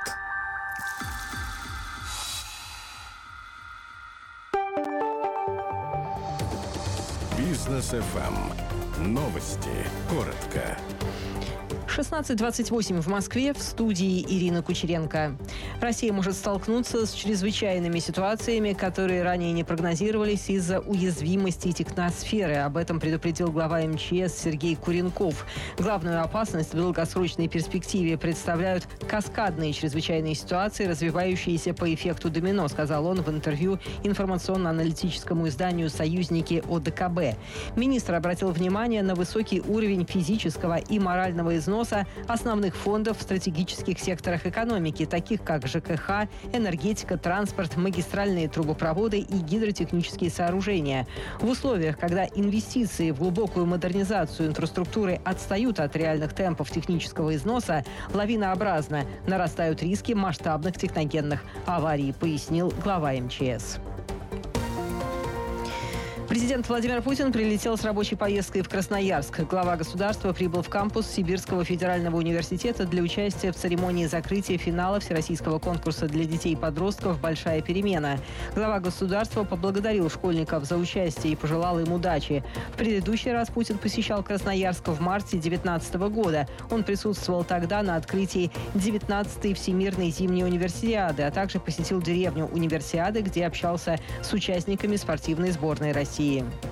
Бизнес эф эм. Новости. Коротко. шестнадцать двадцать восемь в Москве, в студии Ирина Кучеренко. Россия может столкнуться с чрезвычайными ситуациями, которые ранее не прогнозировались из-за уязвимости техносферы. Об этом предупредил глава эм че эс Сергей Куренков. Главную опасность в долгосрочной перспективе представляют каскадные чрезвычайные ситуации, развивающиеся по эффекту домино, сказал он в интервью информационно-аналитическому изданию «Союзники» о дэ ка бэ. Министр обратил внимание на высокий уровень физического и морального износа основных фондов в стратегических секторах экономики, таких как жэ ка ха, энергетика, транспорт, магистральные трубопроводы и гидротехнические сооружения. В условиях, когда инвестиции в глубокую модернизацию инфраструктуры отстают от реальных темпов технического износа, лавинообразно нарастают риски масштабных техногенных аварий, пояснил глава эм че эс. Президент Владимир Путин прилетел с рабочей поездкой в Красноярск. Глава государства прибыл в кампус Сибирского федерального университета для участия в церемонии закрытия финала Всероссийского конкурса для детей и подростков «Большая перемена». Глава государства поблагодарил школьников за участие и пожелал им удачи. В предыдущий раз Путин посещал Красноярск в марте две тысячи девятнадцатого года. Он присутствовал тогда на открытии девятнадцатой Всемирной зимней универсиады, а также посетил деревню Универсиады, где общался с участниками спортивной сборной России.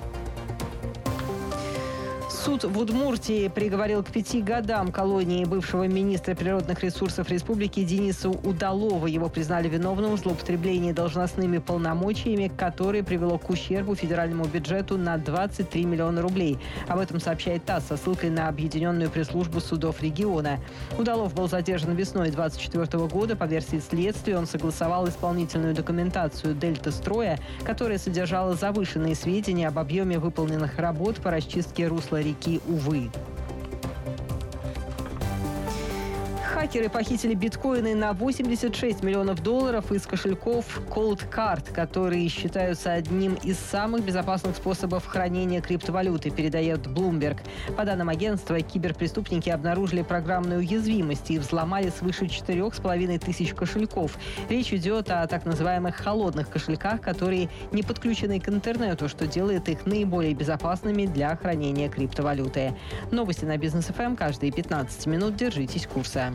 Суд в Удмуртии приговорил к пяти годам колонии бывшего министра природных ресурсов республики Дениса Удалова. Его признали виновным в злоупотреблении должностными полномочиями, которое привело к ущербу федеральному бюджету на двадцать три миллиона рублей. Об этом сообщает ТАСС со ссылкой на Объединенную пресс-службу судов региона. Удалов был задержан весной две тысячи двадцать четвёртого года. По версии следствия, он согласовал исполнительную документацию «Дельта-строя», которая содержала завышенные сведения об объеме выполненных работ по расчистке русла реки Увы. Хакеры похитили биткоины на восемьдесят шесть миллионов долларов из кошельков Cold Card, которые считаются одним из самых безопасных способов хранения криптовалюты, передает Bloomberg. По данным агентства, киберпреступники обнаружили программные уязвимости и взломали свыше четырех с половиной тысяч кошельков. Речь идет о так называемых холодных кошельках, которые не подключены к интернету, что делает их наиболее безопасными для хранения криптовалюты. Новости на Бизнес эф эм каждые пятнадцать минут. Держитесь курса.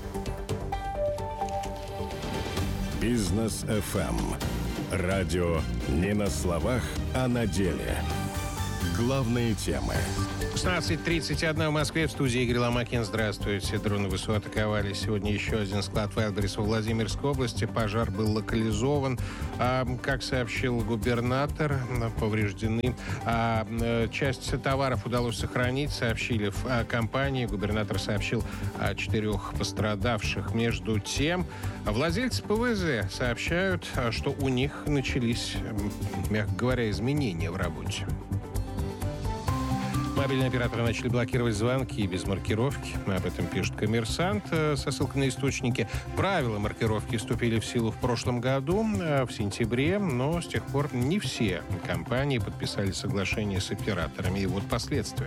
Бизнес эф эм. Радио не на словах, а на деле. Главные темы. шестнадцать тридцать один в Москве. В студии Игорь Ломакин. Здравствуйте. Дроны ВСУ атаковали сегодня еще один склад Wildberries во Владимирской области. Пожар был локализован. А, как сообщил губернатор, повреждены. А, часть товаров удалось сохранить, сообщили в а, компании. Губернатор сообщил о четырех пострадавших. Между тем, владельцы ПВЗ сообщают, что у них начались, мягко говоря, изменения в работе. Мобильные операторы начали блокировать звонки без маркировки. Об этом пишет «Коммерсант» со ссылкой на источники. Правила маркировки вступили в силу в прошлом году, в сентябре, но с тех пор не все компании подписали соглашение с операторами. И вот последствия.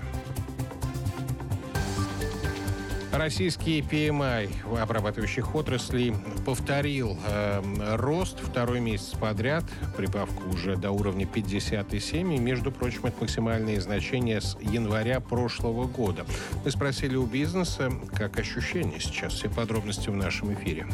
Российский пи эм ай обрабатывающих отраслей повторил э, рост второй месяц подряд. Прибавка уже до уровня пятьдесят семь. И, между прочим, это максимальные значения с января прошлого года. Мы спросили у бизнеса, как ощущения сейчас. Все подробности в нашем эфире.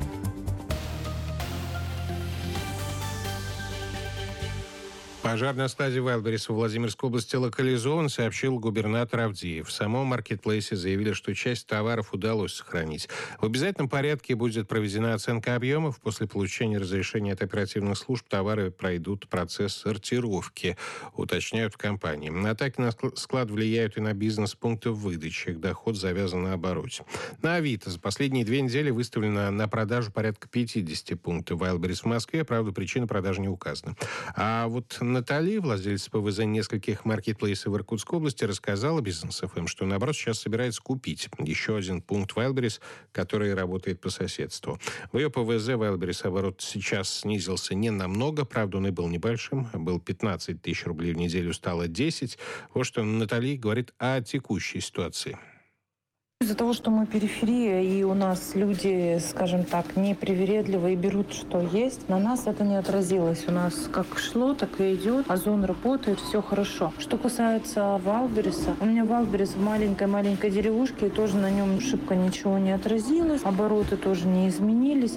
Пожар на складе Wildberries во Владимирской области локализован, сообщил губернатор Авдеев. В самом маркетплейсе заявили, что часть товаров удалось сохранить. В обязательном порядке будет проведена оценка объемов. После получения разрешения от оперативных служб товары пройдут процесс сортировки, уточняют в компании. Атаки на склад влияют и на бизнес пунктов выдачи. Их доход завязан на обороте. На Авито за последние две недели выставлено на продажу порядка пятьдесят пунктов Wildberries в Москве. Правда, причина продажи не указана. А вот Натали, владелец ПВЗ нескольких маркетплейсов в Иркутской области, рассказала Бизнес эф эм, что, наоборот, сейчас собирается купить еще один пункт Wildberries, который работает по соседству. В ее ПВЗ Wildberries оборот сейчас снизился не намного, правда, он и был небольшим. Был пятнадцать тысяч рублей в неделю, стало десять. Вот что Натали говорит о текущей ситуации. Из-за того, что мы периферия, и у нас люди, скажем так, непривередливые, берут, что есть, на нас это не отразилось. У нас как шло, так и идет. Озон работает, все хорошо. Что касается Wildberries, у меня Wildberries в маленькой-маленькой деревушке, и тоже на нем шибко ничего не отразилось. Обороты тоже не изменились.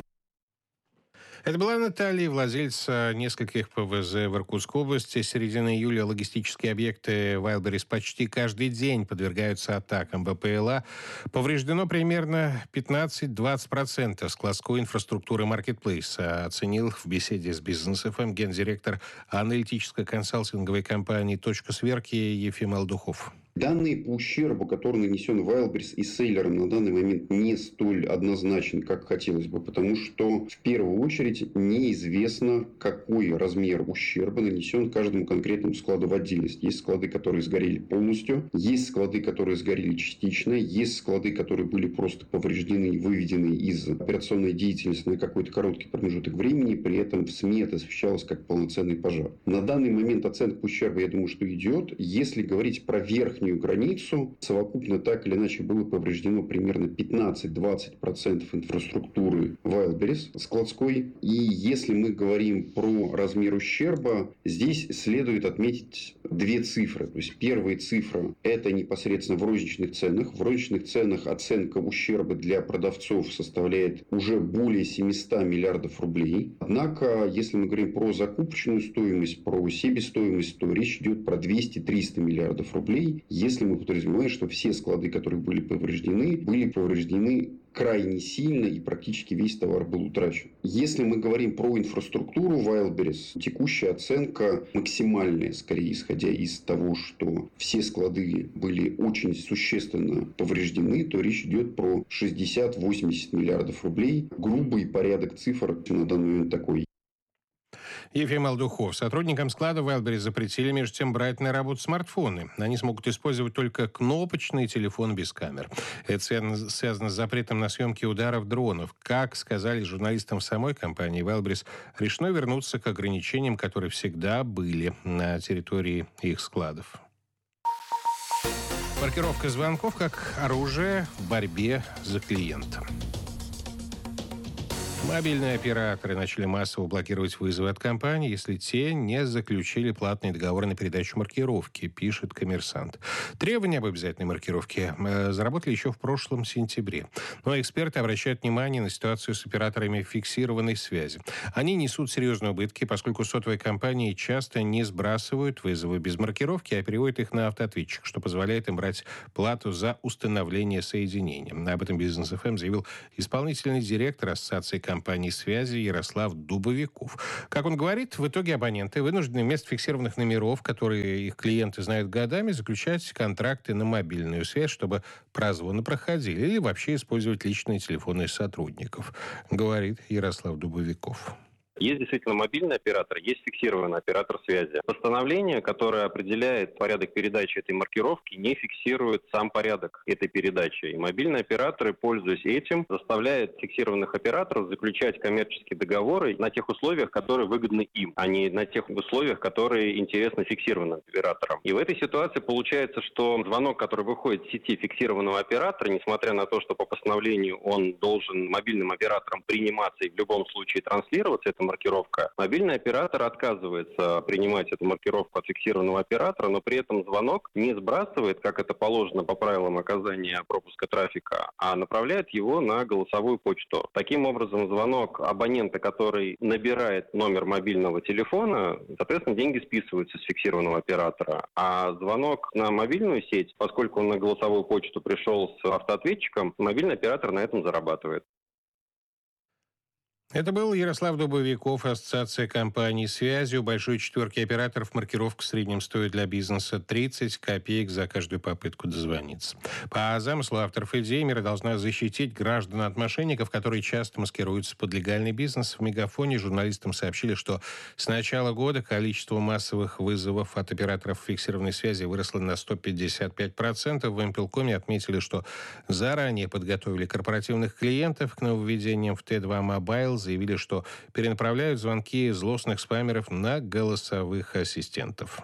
Это была Наталья, владельца нескольких ПВЗ в Иркутской области. С середины июля логистические объекты Wildberries почти каждый день подвергаются атакам БПЛА. Повреждено примерно пятнадцать-двадцать процентов складской инфраструктуры маркетплейса, оценил в беседе с Бизнес эф эм гендиректор аналитической консалтинговой компании «Точка сверки» Ефим Алдухов. Данные по ущербу, который нанесен Wildberries и селлерам, на данный момент не столь однозначны, как хотелось бы, потому что в первую очередь неизвестно, какой размер ущерба нанесен каждому конкретному складу в отдельности. Есть склады, которые сгорели полностью, есть склады, которые сгорели частично, есть склады, которые были просто повреждены и выведены из операционной деятельности на какой-то короткий промежуток времени, при этом в СМИ это освещалось как полноценный пожар. На данный момент оценка ущерба, я думаю, что идет. Если говорить про верхний границу, совокупно так или иначе было повреждено примерно пятнадцать-двадцать процентов инфраструктуры Wildberries складской. И если мы говорим про размер ущерба, здесь следует отметить две цифры. То есть первая цифра – это непосредственно в розничных ценах. В розничных ценах оценка ущерба для продавцов составляет уже более семьсот миллиардов рублей. Однако, если мы говорим про закупочную стоимость, про себестоимость, то речь идет про двести-триста миллиардов рублей. Если мы подразумеваем, что все склады, которые были повреждены, были повреждены крайне сильно и практически весь товар был утрачен. Если мы говорим про инфраструктуру Wildberries, текущая оценка максимальная, скорее исходя из того, что все склады были очень существенно повреждены, то речь идет про шестьдесят-восемьдесят миллиардов рублей. Грубый порядок цифр на данный момент такой. Ефим Алдухов. Сотрудникам склада Wildberries запретили, между тем, брать на работу смартфоны. Они смогут использовать только кнопочный телефон без камер. Это связано с запретом на съемки ударов дронов. Как сказали журналистам в самой компании, Wildberries решено вернуться к ограничениям, которые всегда были на территории их складов. Маркировка звонков как оружие в борьбе за клиента. Мобильные операторы начали массово блокировать вызовы от компаний, если те не заключили платный договор на передачу маркировки, пишет «Коммерсант». Требования об обязательной маркировке э, заработали еще в прошлом сентябре. Но эксперты обращают внимание на ситуацию с операторами фиксированной связи. Они несут серьезные убытки, поскольку сотовые компании часто не сбрасывают вызовы без маркировки, а переводят их на автоответчик, что позволяет им брать плату за установление соединения. Об этом Бизнес эф эм заявил исполнительный директор Ассоциации компаний компании связи Ярослав Дубовиков. Как он говорит, в итоге абоненты вынуждены вместо фиксированных номеров, которые их клиенты знают годами, заключать контракты на мобильную связь, чтобы прозвоны проходили, или вообще использовать личные телефоны сотрудников, говорит Ярослав Дубовиков. Есть действительно мобильный оператор, есть фиксированный оператор связи. Постановление, которое определяет порядок передачи этой маркировки, не фиксирует сам порядок этой передачи. И мобильные операторы, пользуясь этим, заставляют фиксированных операторов заключать коммерческие договоры на тех условиях, которые выгодны им, а не на тех условиях, которые интересны фиксированным операторам. И в этой ситуации получается, что звонок, который выходит с сети фиксированного оператора, несмотря на то, что по постановлению он должен мобильным оператором приниматься и в любом случае транслироваться, это маркировка. Мобильный оператор отказывается принимать эту маркировку от фиксированного оператора, но при этом звонок не сбрасывает, как это положено по правилам оказания пропуска трафика, а направляет его на голосовую почту. Таким образом, звонок абонента, который набирает номер мобильного телефона, соответственно, деньги списываются с фиксированного оператора. А звонок на мобильную сеть, поскольку он на голосовую почту пришел с автоответчиком, мобильный оператор на этом зарабатывает. Это был Ярослав Дубовиков, Ассоциация компаний связи. У большой четверки операторов маркировка в среднем стоит для бизнеса тридцать копеек за каждую попытку дозвониться. По замыслу авторов идеи, мера должна защитить граждан от мошенников, которые часто маскируются под легальный бизнес. В «Мегафоне» журналистам сообщили, что с начала года количество массовых вызовов от операторов фиксированной связи выросло на сто пятьдесят пять процентов. В «Импелкоме» отметили, что заранее подготовили корпоративных клиентов к нововведениям в Тэ два Mobile, заявили, что перенаправляют звонки злостных спамеров на голосовых ассистентов.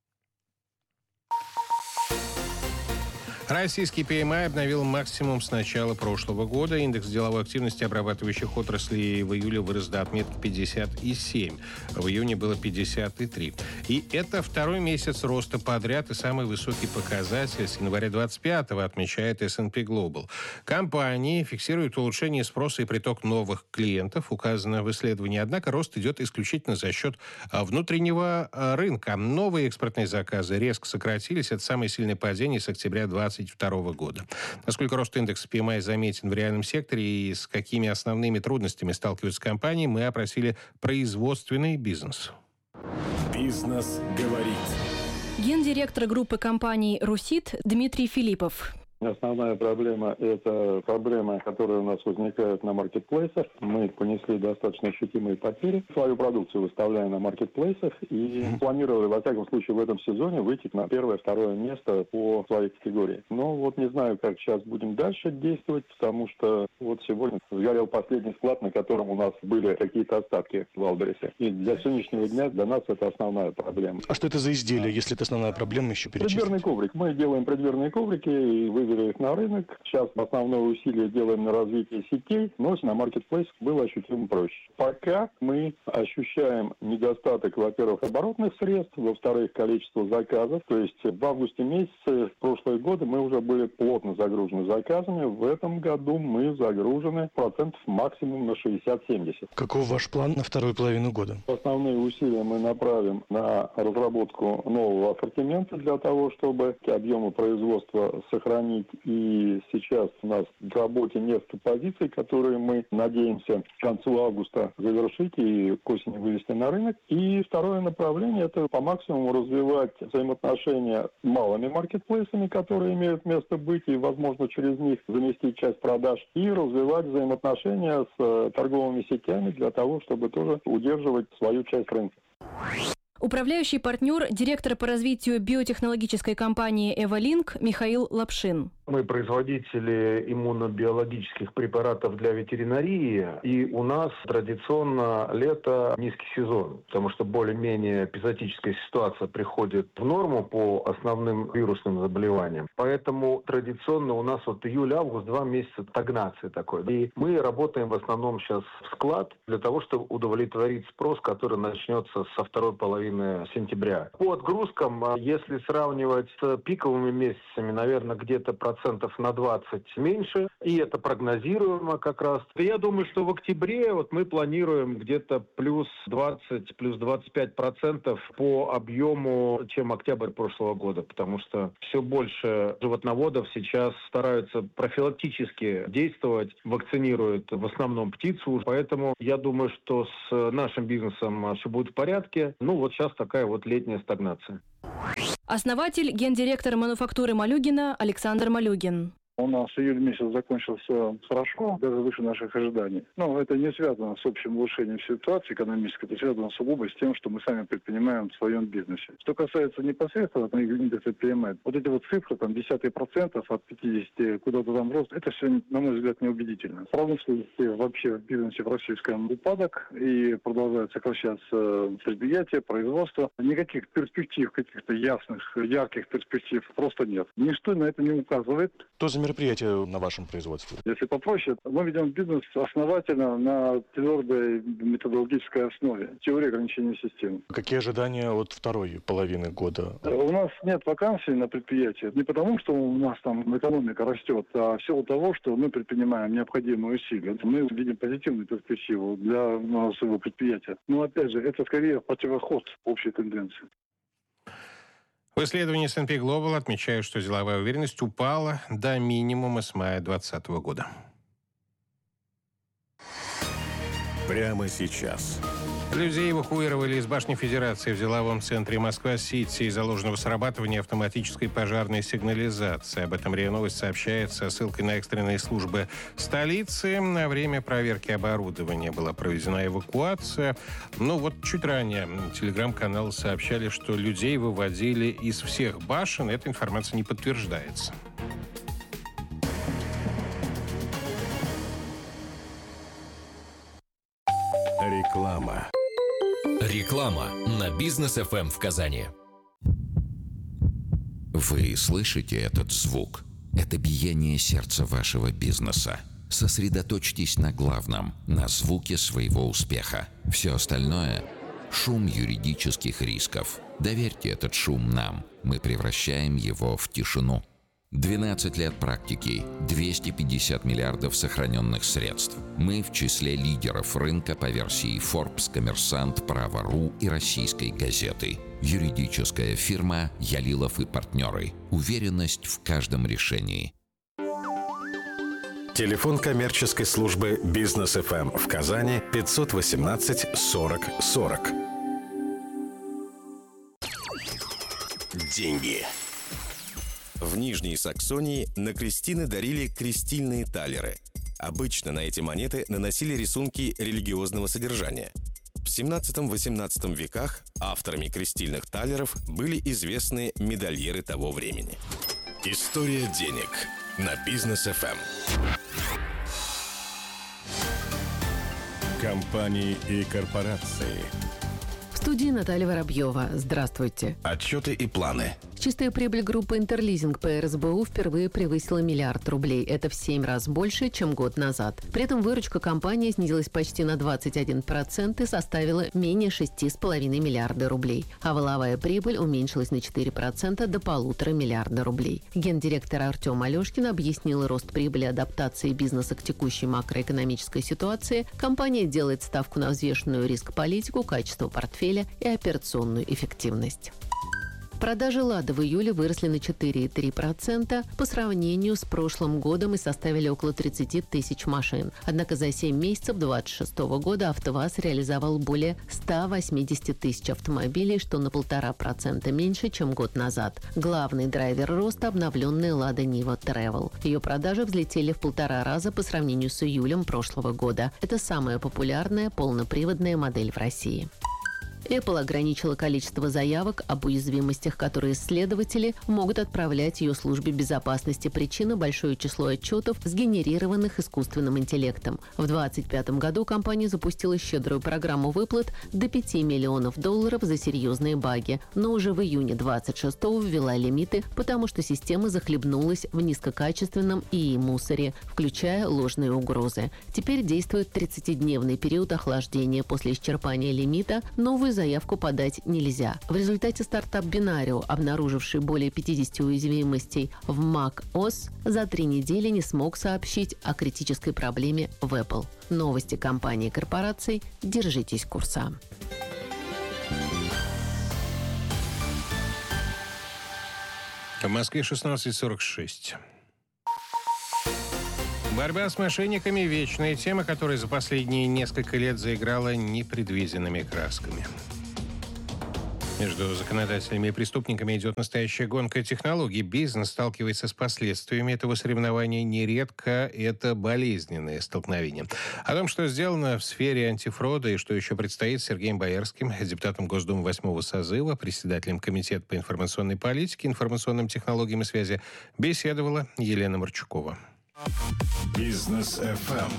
Российский пи эм ай обновил максимум с начала прошлого года. Индекс деловой активности обрабатывающих отраслей в июле вырос до отметки пятьдесят семь. В июне было пятьдесят три. И это второй месяц роста подряд и самый высокий показатель с января двадцать пятого, отмечает эс энд пи Global. Компании фиксируют улучшение спроса и приток новых клиентов, указано в исследовании. Однако рост идет исключительно за счет внутреннего рынка. Новые экспортные заказы резко сократились. Это самое сильное падение с октября двадцать второго года. Насколько рост индекса пи эм ай заметен в реальном секторе и с какими основными трудностями сталкиваются компании, мы опросили производственный бизнес. Бизнес говорит. Гендиректор группы компаний «Русит» Дмитрий Филиппов. Основная проблема – это проблема, которая у нас возникает на маркетплейсах. Мы понесли достаточно ощутимые потери. Свою продукцию выставляем на маркетплейсах и планировали, во всяком случае, в этом сезоне выйти на первое-второе место по своей категории. Но вот не знаю, как сейчас будем дальше действовать, потому что вот сегодня сгорел последний склад, на котором у нас были какие-то остатки в Wildberries. И для сегодняшнего дня для нас это основная проблема. А что это за изделие, если это основная проблема, еще перечислить? Преддверный коврик. Мы делаем преддверные коврики и вы их на рынок. Сейчас основное усилие делаем на развитие сетей, но на маркетплейс было ощутимо проще. Пока мы ощущаем недостаток, во-первых, оборотных средств, во-вторых, количество заказов. То есть в августе месяце прошлого года мы уже были плотно загружены заказами. В этом году мы загружены процентов максимум на шестьдесят-семьдесят. Каков ваш план на вторую половину года? Основные усилия мы направим на разработку нового ассортимента для того, чтобы объемы производства сохранить сохранить. И сейчас у нас в работе несколько позиций, которые мы надеемся к концу августа завершить и к осени вывести на рынок. И второе направление – это по максимуму развивать взаимоотношения с малыми маркетплейсами, которые имеют место быть, и, возможно, через них заместить часть продаж, и развивать взаимоотношения с торговыми сетями для того, чтобы тоже удерживать свою часть рынка. Управляющий партнер, директор по развитию биотехнологической компании «Эволинк» Михаил Лапшин. Мы производители иммунобиологических препаратов для ветеринарии, и у нас традиционно лето низкий сезон, потому что более-менее эпизодическая ситуация приходит в норму по основным вирусным заболеваниям. Поэтому традиционно у нас вот июль-август два месяца стагнации такой. И мы работаем в основном сейчас в склад для того, чтобы удовлетворить спрос, который начнется со второй половины сентября. По отгрузкам, если сравнивать с пиковыми месяцами, наверное, где-то процентов на двадцать меньше, и это прогнозируемо как раз. Я думаю, что в октябре вот мы планируем где-то плюс двадцать, плюс двадцать пять процентов по объему, чем октябрь прошлого года, потому что все больше животноводов сейчас стараются профилактически действовать, вакцинируют в основном птицу, поэтому я думаю, что с нашим бизнесом все будет в порядке. Ну вот сейчас такая вот летняя стагнация. Основатель, гендиректор мануфактуры Малюгина Александр Малюгин. У нас июль месяц закончился хорошо, даже выше наших ожиданий. Но это не связано с общим улучшением ситуации экономической, это связано сугубо с тем, что мы сами предпринимаем в своем бизнесе. Что касается непосредственно индекса пи эм ай, вот эти вот цифры, там, десятые процентов от пятидесяти куда-то там рост, это все, на мой взгляд, неубедительно. В промышленности, вообще в бизнесе в российском упадок, и продолжают сокращаться предприятия, производство. Никаких перспектив, каких-то ясных, ярких перспектив просто нет. Ничто на это не указывает. Что за мероприятия на вашем производстве? Если попроще, мы ведем бизнес основательно на твердой методологической основе. Теория ограничения системы. Какие ожидания от второй половины года? У нас нет вакансий на предприятии. Не потому, что у нас там экономика растет, а в силу того, что мы предпринимаем необходимые усилия. Мы видим позитивную перспективу для своего предприятия. Но опять же, это скорее противоход общей тенденции. В исследовании эс энд пи Global отмечают, что деловая уверенность упала до минимума с мая двадцать двадцатого года. Прямо сейчас. Людей эвакуировали из башни Федерации в деловом центре Москва-Сити из-за ложного срабатывания автоматической пожарной сигнализации. Об этом РИА Новость сообщает со ссылкой на экстренные службы столицы. На время проверки оборудования была проведена эвакуация. Ну вот чуть ранее телеграм-каналы сообщали, что людей выводили из всех башен. Эта информация не подтверждается. Реклама. Реклама на Бизнес эф эм в Казани. Вы слышите этот звук? Это биение сердца вашего бизнеса. Сосредоточьтесь на главном, на звуке своего успеха. Все остальное – шум юридических рисков. Доверьте этот шум нам. Мы превращаем его в тишину. двенадцать лет практики, двести пятьдесят миллиардов сохраненных средств. Мы в числе лидеров рынка по версии Forbes, Коммерсант, Право.ру и Российской газеты. Юридическая фирма «Ялилов и партнеры». Уверенность в каждом решении. Телефон коммерческой службы Бизнес эф эм в Казани пятьсот восемнадцать сорок сорок. Деньги. В Нижней Саксонии на крестины дарили крестильные талеры. Обычно на эти монеты наносили рисунки религиозного содержания. В семнадцатом-восемнадцатом веках авторами крестильных талеров были известные медальеры того времени. История денег на Бизнес эф эм. Компании и корпорации. В студии Наталья Воробьева. Здравствуйте. Отчеты и планы. Чистая прибыль группы «Интерлизинг» по эр эс бэ у впервые превысила миллиард рублей. Это в семь раз больше, чем год назад. При этом выручка компании снизилась почти на двадцать один процент и составила менее шести с половиной миллиарда рублей. А валовая прибыль уменьшилась на четыре процента до полутора миллиарда рублей. Гендиректор Артем Алешкин объяснил рост прибыли адаптации бизнеса к текущей макроэкономической ситуации. Компания делает ставку на взвешенную риск-политику, качество портфеля и операционную эффективность. Продажи «Лада» в июле выросли на четыре целых три десятых процента по сравнению с прошлым годом и составили около тридцать тысяч машин. Однако за семь месяцев две тысячи двадцать шестого года АвтоВАЗ реализовал более ста восьмидесяти тысяч автомобилей, что на полтора процента меньше, чем год назад. Главный драйвер роста – обновленная «Лада Нива Travel». Ее продажи взлетели в полтора раза по сравнению с июлем прошлого года. Это самая популярная полноприводная модель в России. Apple ограничила количество заявок об уязвимостях, которые исследователи могут отправлять ее службе безопасности. Причина – большое число отчетов, сгенерированных искусственным интеллектом. В две тысячи двадцать пятом году компания запустила щедрую программу выплат до пяти миллионов долларов за серьезные баги, но уже в июне две тысячи двадцать шестого ввела лимиты, потому что система захлебнулась в низкокачественном ИИ мусоре, включая ложные угрозы. Теперь действует тридцатидневный период охлаждения. После исчерпания лимита новую заявку подать нельзя. В результате стартап Binario, обнаруживший более пятидесяти уязвимостей в macOS, за три недели не смог сообщить о критической проблеме в Apple. Новости компании и корпораций. Держитесь курса. В Москве шестнадцать сорок шесть. Борьба с мошенниками – вечная тема, которая за последние несколько лет заиграла непредвиденными красками. Между законодателями и преступниками идет настоящая гонка технологий. Бизнес сталкивается с последствиями этого соревнования. Нередко это болезненные столкновения. О том, что сделано в сфере антифрода и что еще предстоит, с Сергеем Боярским, депутатом Госдумы восьмого созыва, председателем Комитета по информационной политике, информационным технологиям и связи, беседовала Елена Марчукова. Бизнес эф эм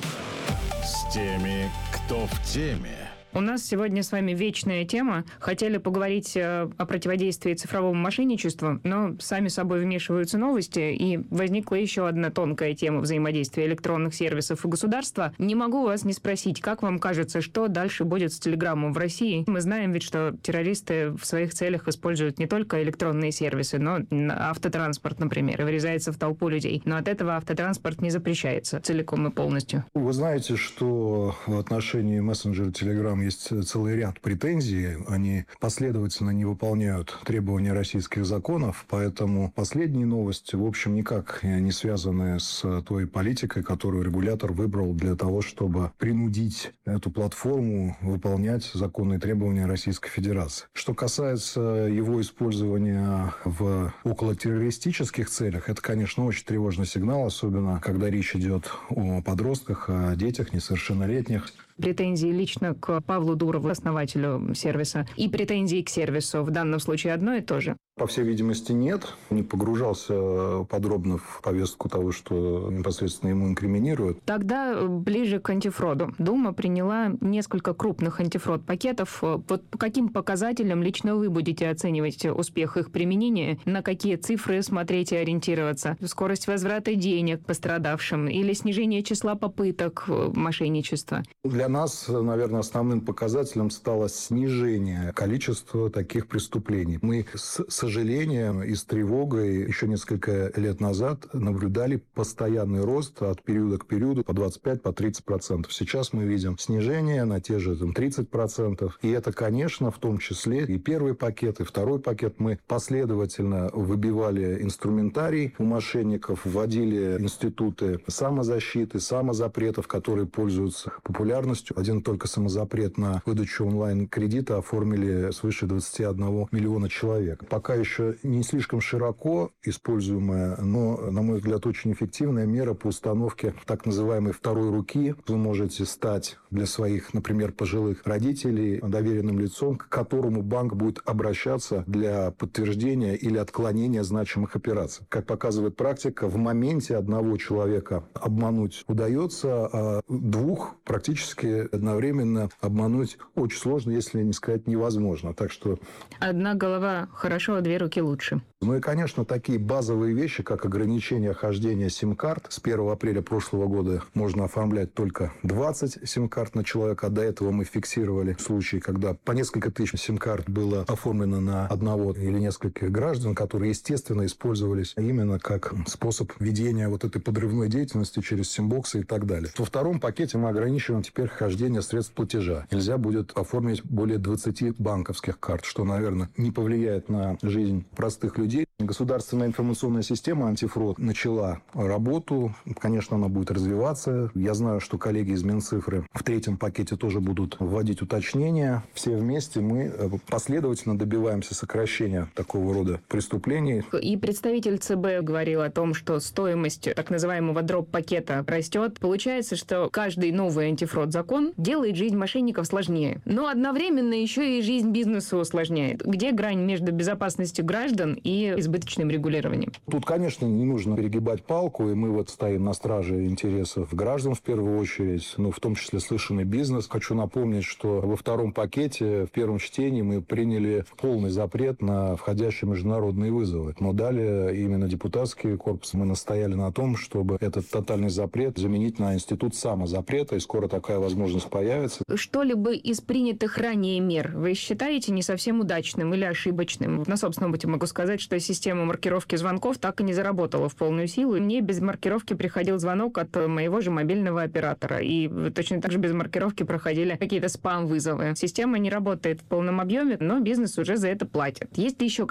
с теми, кто в теме. У нас сегодня с вами вечная тема. Хотели поговорить о противодействии цифровому мошенничеству, но сами собой вмешиваются новости, и возникла еще одна тонкая тема взаимодействия электронных сервисов и государства. Не могу вас не спросить, как вам кажется, что дальше будет с Телеграмом в России? Мы знаем ведь, что террористы в своих целях используют не только электронные сервисы, но автотранспорт, например, и врезается в толпу людей. Но от этого автотранспорт не запрещается целиком и полностью. Вы знаете, что в отношении мессенджера Telegram есть целый ряд претензий. Они последовательно не выполняют требования российских законов, поэтому последние новости, в общем, никак не связаны с той политикой, которую регулятор выбрал для того, чтобы принудить эту платформу выполнять законные требования Российской Федерации. Что касается его использования в околотеррористических целях, это, конечно, очень тревожный сигнал, особенно когда речь идет о подростках, о детях несовершеннолетних. Претензии лично к Павлу Дурову, основателю сервиса, и претензии к сервису в данном случае одно и то же? По всей видимости, нет. Не погружался подробно в повестку того, что непосредственно ему инкриминируют. Тогда ближе к антифроду. Дума приняла несколько крупных антифрод-пакетов. Вот по каким показателям лично вы будете оценивать успех их применения? На какие цифры смотреть и ориентироваться? Скорость возврата денег пострадавшим или снижение числа попыток мошенничества? Для нас, наверное, основным показателем стало снижение количества таких преступлений. Мы с сожалением и с тревогой еще несколько лет назад наблюдали постоянный рост от периода к периоду по двадцать пять - по тридцать процентов. Сейчас мы видим снижение на те же там, тридцать процентов. И это, конечно, в том числе и первый пакет, и второй пакет. Мы последовательно выбивали инструментарий у мошенников, вводили институты самозащиты, самозапретов, которые пользуются популярностью. Один только самозапрет на выдачу онлайн-кредита оформили свыше двадцати одного миллиона человек. Пока еще не слишком широко используемая, но, на мой взгляд, очень эффективная мера по установке так называемой второй руки. Вы можете стать для своих, например, пожилых родителей доверенным лицом, к которому банк будет обращаться для подтверждения или отклонения значимых операций. Как показывает практика, в моменте одного человека обмануть удается, а двух практически одновременно обмануть очень сложно, если не сказать невозможно. Так что... Одна голова хорошо, а две руки лучше. Ну и, конечно, такие базовые вещи, как ограничение хождения сим-карт. С первого апреля прошлого года можно оформлять только двадцать сим-карт на человека. А до этого мы фиксировали случаи, когда по несколько тысяч сим-карт было оформлено на одного или нескольких граждан, которые, естественно, использовались именно как способ ведения вот этой подрывной деятельности через симбоксы и так далее. Во втором пакете мы ограничиваем теперь хождение средств платежа. Нельзя будет оформить более двадцати банковских карт, что, наверное, не повлияет на жизнь простых людей. Государственная информационная система антифрод начала работу. Конечно, она будет развиваться. Я знаю, что коллеги из Минцифры в третьем пакете тоже будут вводить уточнения. Все вместе мы последовательно добиваемся сокращения такого рода преступлений. И представитель ЦБ говорил о том, что стоимость так называемого дроп-пакета растет. Получается, что каждый новый антифрод-закон делает жизнь мошенников сложнее. Но одновременно еще и жизнь бизнеса усложняет. Где грань между безопасностью граждан и избыточным регулированием? Тут, конечно, не нужно перегибать палку, и мы вот стоим на страже интересов граждан в первую очередь, ну, в том числе слышанный бизнес. Хочу напомнить, что во втором пакете, в первом чтении мы приняли полный запрет на входящие международные вызовы. Но далее именно депутатский корпус мы настояли на том, чтобы этот тотальный запрет заменить на институт самозапрета, и скоро такая возможность появится. Что-либо из принятых ранее мер вы считаете не совсем удачным или ошибочным? На собственном опыте могу сказать, что система маркировки звонков так и не заработала в полную силу. Мне без маркировки приходил звонок от моего же мобильного оператора. И точно так же без маркировки проходили какие-то спам-вызовы. Система не работает в полном объеме, но бизнес уже за это платит. Есть ли еще